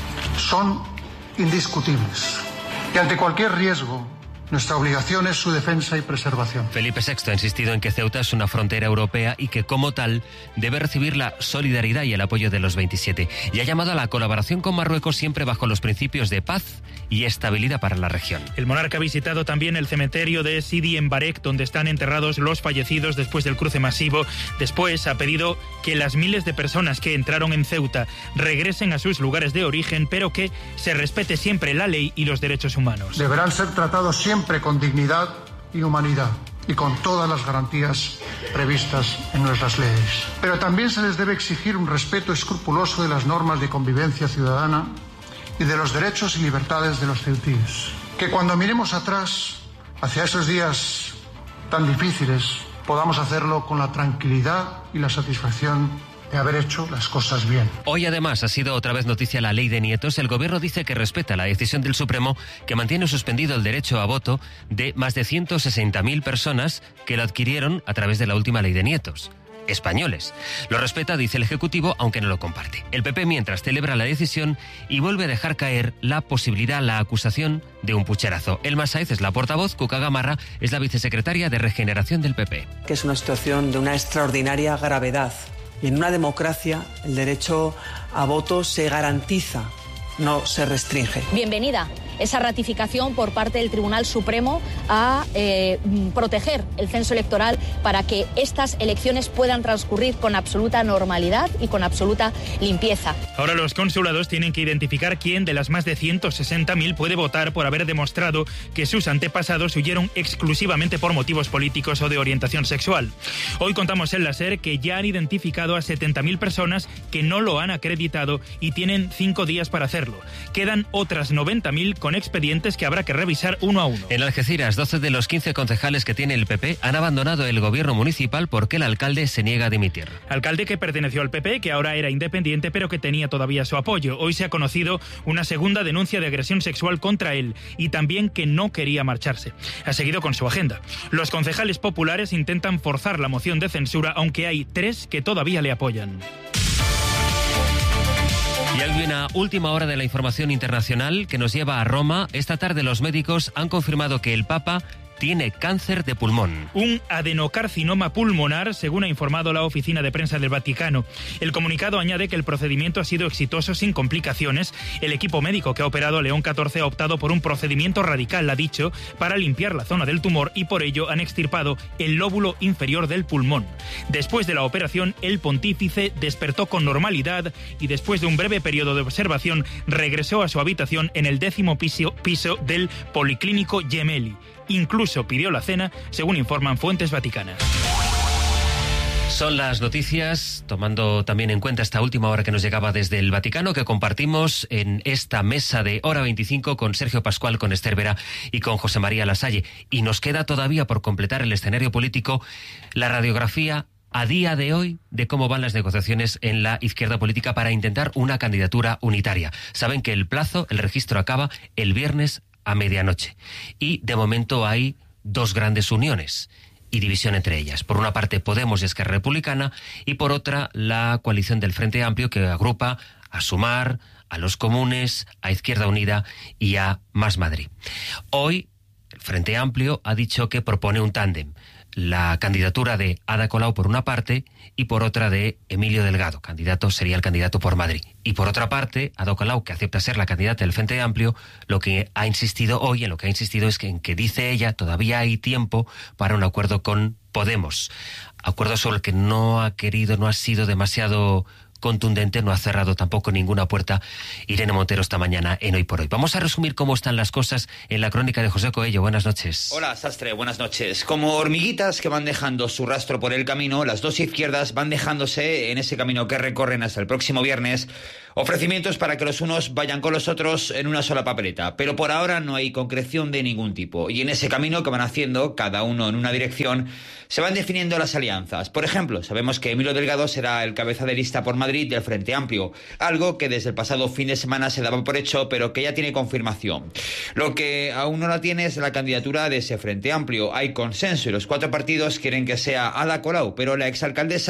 son indiscutibles. Y ante cualquier riesgo, nuestra obligación es su defensa y preservación. Felipe sexto ha insistido en que Ceuta es una frontera europea y que, como tal, debe recibir la solidaridad y el apoyo de los veintisiete. Y ha llamado a la colaboración con Marruecos siempre bajo los principios de paz y estabilidad para la región. El monarca ha visitado también el cementerio de Sidi en Barek, donde están enterrados los fallecidos después del cruce masivo. Después ha pedido que las miles de personas que entraron en Ceuta regresen a sus lugares de origen, pero que se respete siempre la ley y los derechos humanos. Deberán ser tratados siempre con dignidad y humanidad y con todas las garantías previstas en nuestras leyes. Pero también se les debe exigir un respeto escrupuloso de las normas de convivencia ciudadana y de los derechos y libertades de los ceutíes. Que cuando miremos atrás hacia esos días tan difíciles podamos hacerlo con la tranquilidad y la satisfacción de haber hecho las cosas bien. Hoy además ha sido otra vez noticia la ley de nietos. El gobierno dice que respeta la decisión del Supremo que mantiene suspendido el derecho a voto de más de ciento sesenta mil personas que lo adquirieron a través de la última ley de nietos. Españoles. Lo respeta, dice el Ejecutivo, aunque no lo comparte. El P P, mientras, celebra la decisión y vuelve a dejar caer la posibilidad, la acusación de un pucherazo. Elma Sáez es la portavoz, Cuca Gamarra es la vicesecretaria de Regeneración del P P. Que es una situación de una extraordinaria gravedad. Y en una democracia el derecho a voto se garantiza, no se restringe. Bienvenida esa ratificación por parte del Tribunal Supremo a eh, proteger el censo electoral para que estas elecciones puedan transcurrir con absoluta normalidad y con absoluta limpieza. Ahora los consulados tienen que identificar quién de las más de ciento sesenta mil puede votar por haber demostrado que sus antepasados huyeron exclusivamente por motivos políticos o de orientación sexual. Hoy contamos en la SER que ya han identificado a setenta mil personas que no lo han acreditado y tienen cinco días para hacerlo. Quedan otras noventa mil con expedientes que habrá que revisar uno a uno. En Algeciras, doce de los quince concejales que tiene el P P han abandonado el gobierno municipal porque el alcalde se niega a dimitir. Alcalde que perteneció al P P, que ahora era independiente, pero que tenía todavía su apoyo. Hoy se ha conocido una segunda denuncia de agresión sexual contra él y también que no quería marcharse. Ha seguido con su agenda. Los concejales populares intentan forzar la moción de censura, aunque hay tres que todavía le apoyan. Y hay una última hora de la información internacional que nos lleva a Roma. Esta tarde los médicos han confirmado que el Papa tiene cáncer de pulmón. Un adenocarcinoma pulmonar, según ha informado la oficina de prensa del Vaticano. El comunicado añade que el procedimiento ha sido exitoso sin complicaciones. El equipo médico que ha operado a León catorce ha optado por un procedimiento radical, ha dicho, para limpiar la zona del tumor y por ello han extirpado el lóbulo inferior del pulmón. Después de la operación, el pontífice despertó con normalidad y después de un breve periodo de observación regresó a su habitación en el décimo piso, piso del Policlínico Gemelli. Incluso pidió la cena, según informan fuentes vaticanas. Son las noticias, tomando también en cuenta esta última hora que nos llegaba desde el Vaticano, que compartimos en esta mesa de Hora veinticinco con Sergio Pascual, con Esther Vera y con José María Lasalle. Y nos queda todavía por completar el escenario político la radiografía a día de hoy de cómo van las negociaciones en la izquierda política para intentar una candidatura unitaria. Saben que el plazo, el registro acaba el viernes a medianoche. Y de momento hay dos grandes uniones y división entre ellas. Por una parte Podemos y Esquerra Republicana y por otra la coalición del Frente Amplio, que agrupa a Sumar, a los Comunes, a Izquierda Unida y a Más Madrid. Hoy el Frente Amplio ha dicho que propone un tándem. La candidatura de Ada Colau por una parte y por otra de Emilio Delgado, candidato, sería el candidato por Madrid. Y por otra parte, Ada Colau, que acepta ser la candidata del Frente Amplio, lo que ha insistido hoy, en lo que ha insistido es que en que dice ella todavía hay tiempo para un acuerdo con Podemos. Acuerdo sobre el que no ha querido, no ha sido demasiado contundente, no ha cerrado tampoco ninguna puerta Irene Montero esta mañana en Hoy por Hoy. Vamos a resumir cómo están las cosas en la crónica de José Coello. Buenas noches. Hola, Sastre, buenas noches. Como hormiguitas que van dejando su rastro por el camino, las dos izquierdas van dejándose en ese camino que recorren hasta el próximo viernes ofrecimientos para que los unos vayan con los otros en una sola papeleta. Pero por ahora no hay concreción de ningún tipo. Y en ese camino que van haciendo, cada uno en una dirección, se van definiendo las alianzas. Por ejemplo, sabemos que Emilio Delgado será el cabeza de lista por Madrid del Frente Amplio, algo que desde el pasado fin de semana se daba por hecho, pero que ya tiene confirmación. Lo que aún no la tiene es la candidatura de ese Frente Amplio. Hay consenso y los cuatro partidos quieren que sea Ada Colau, pero la exalcaldesa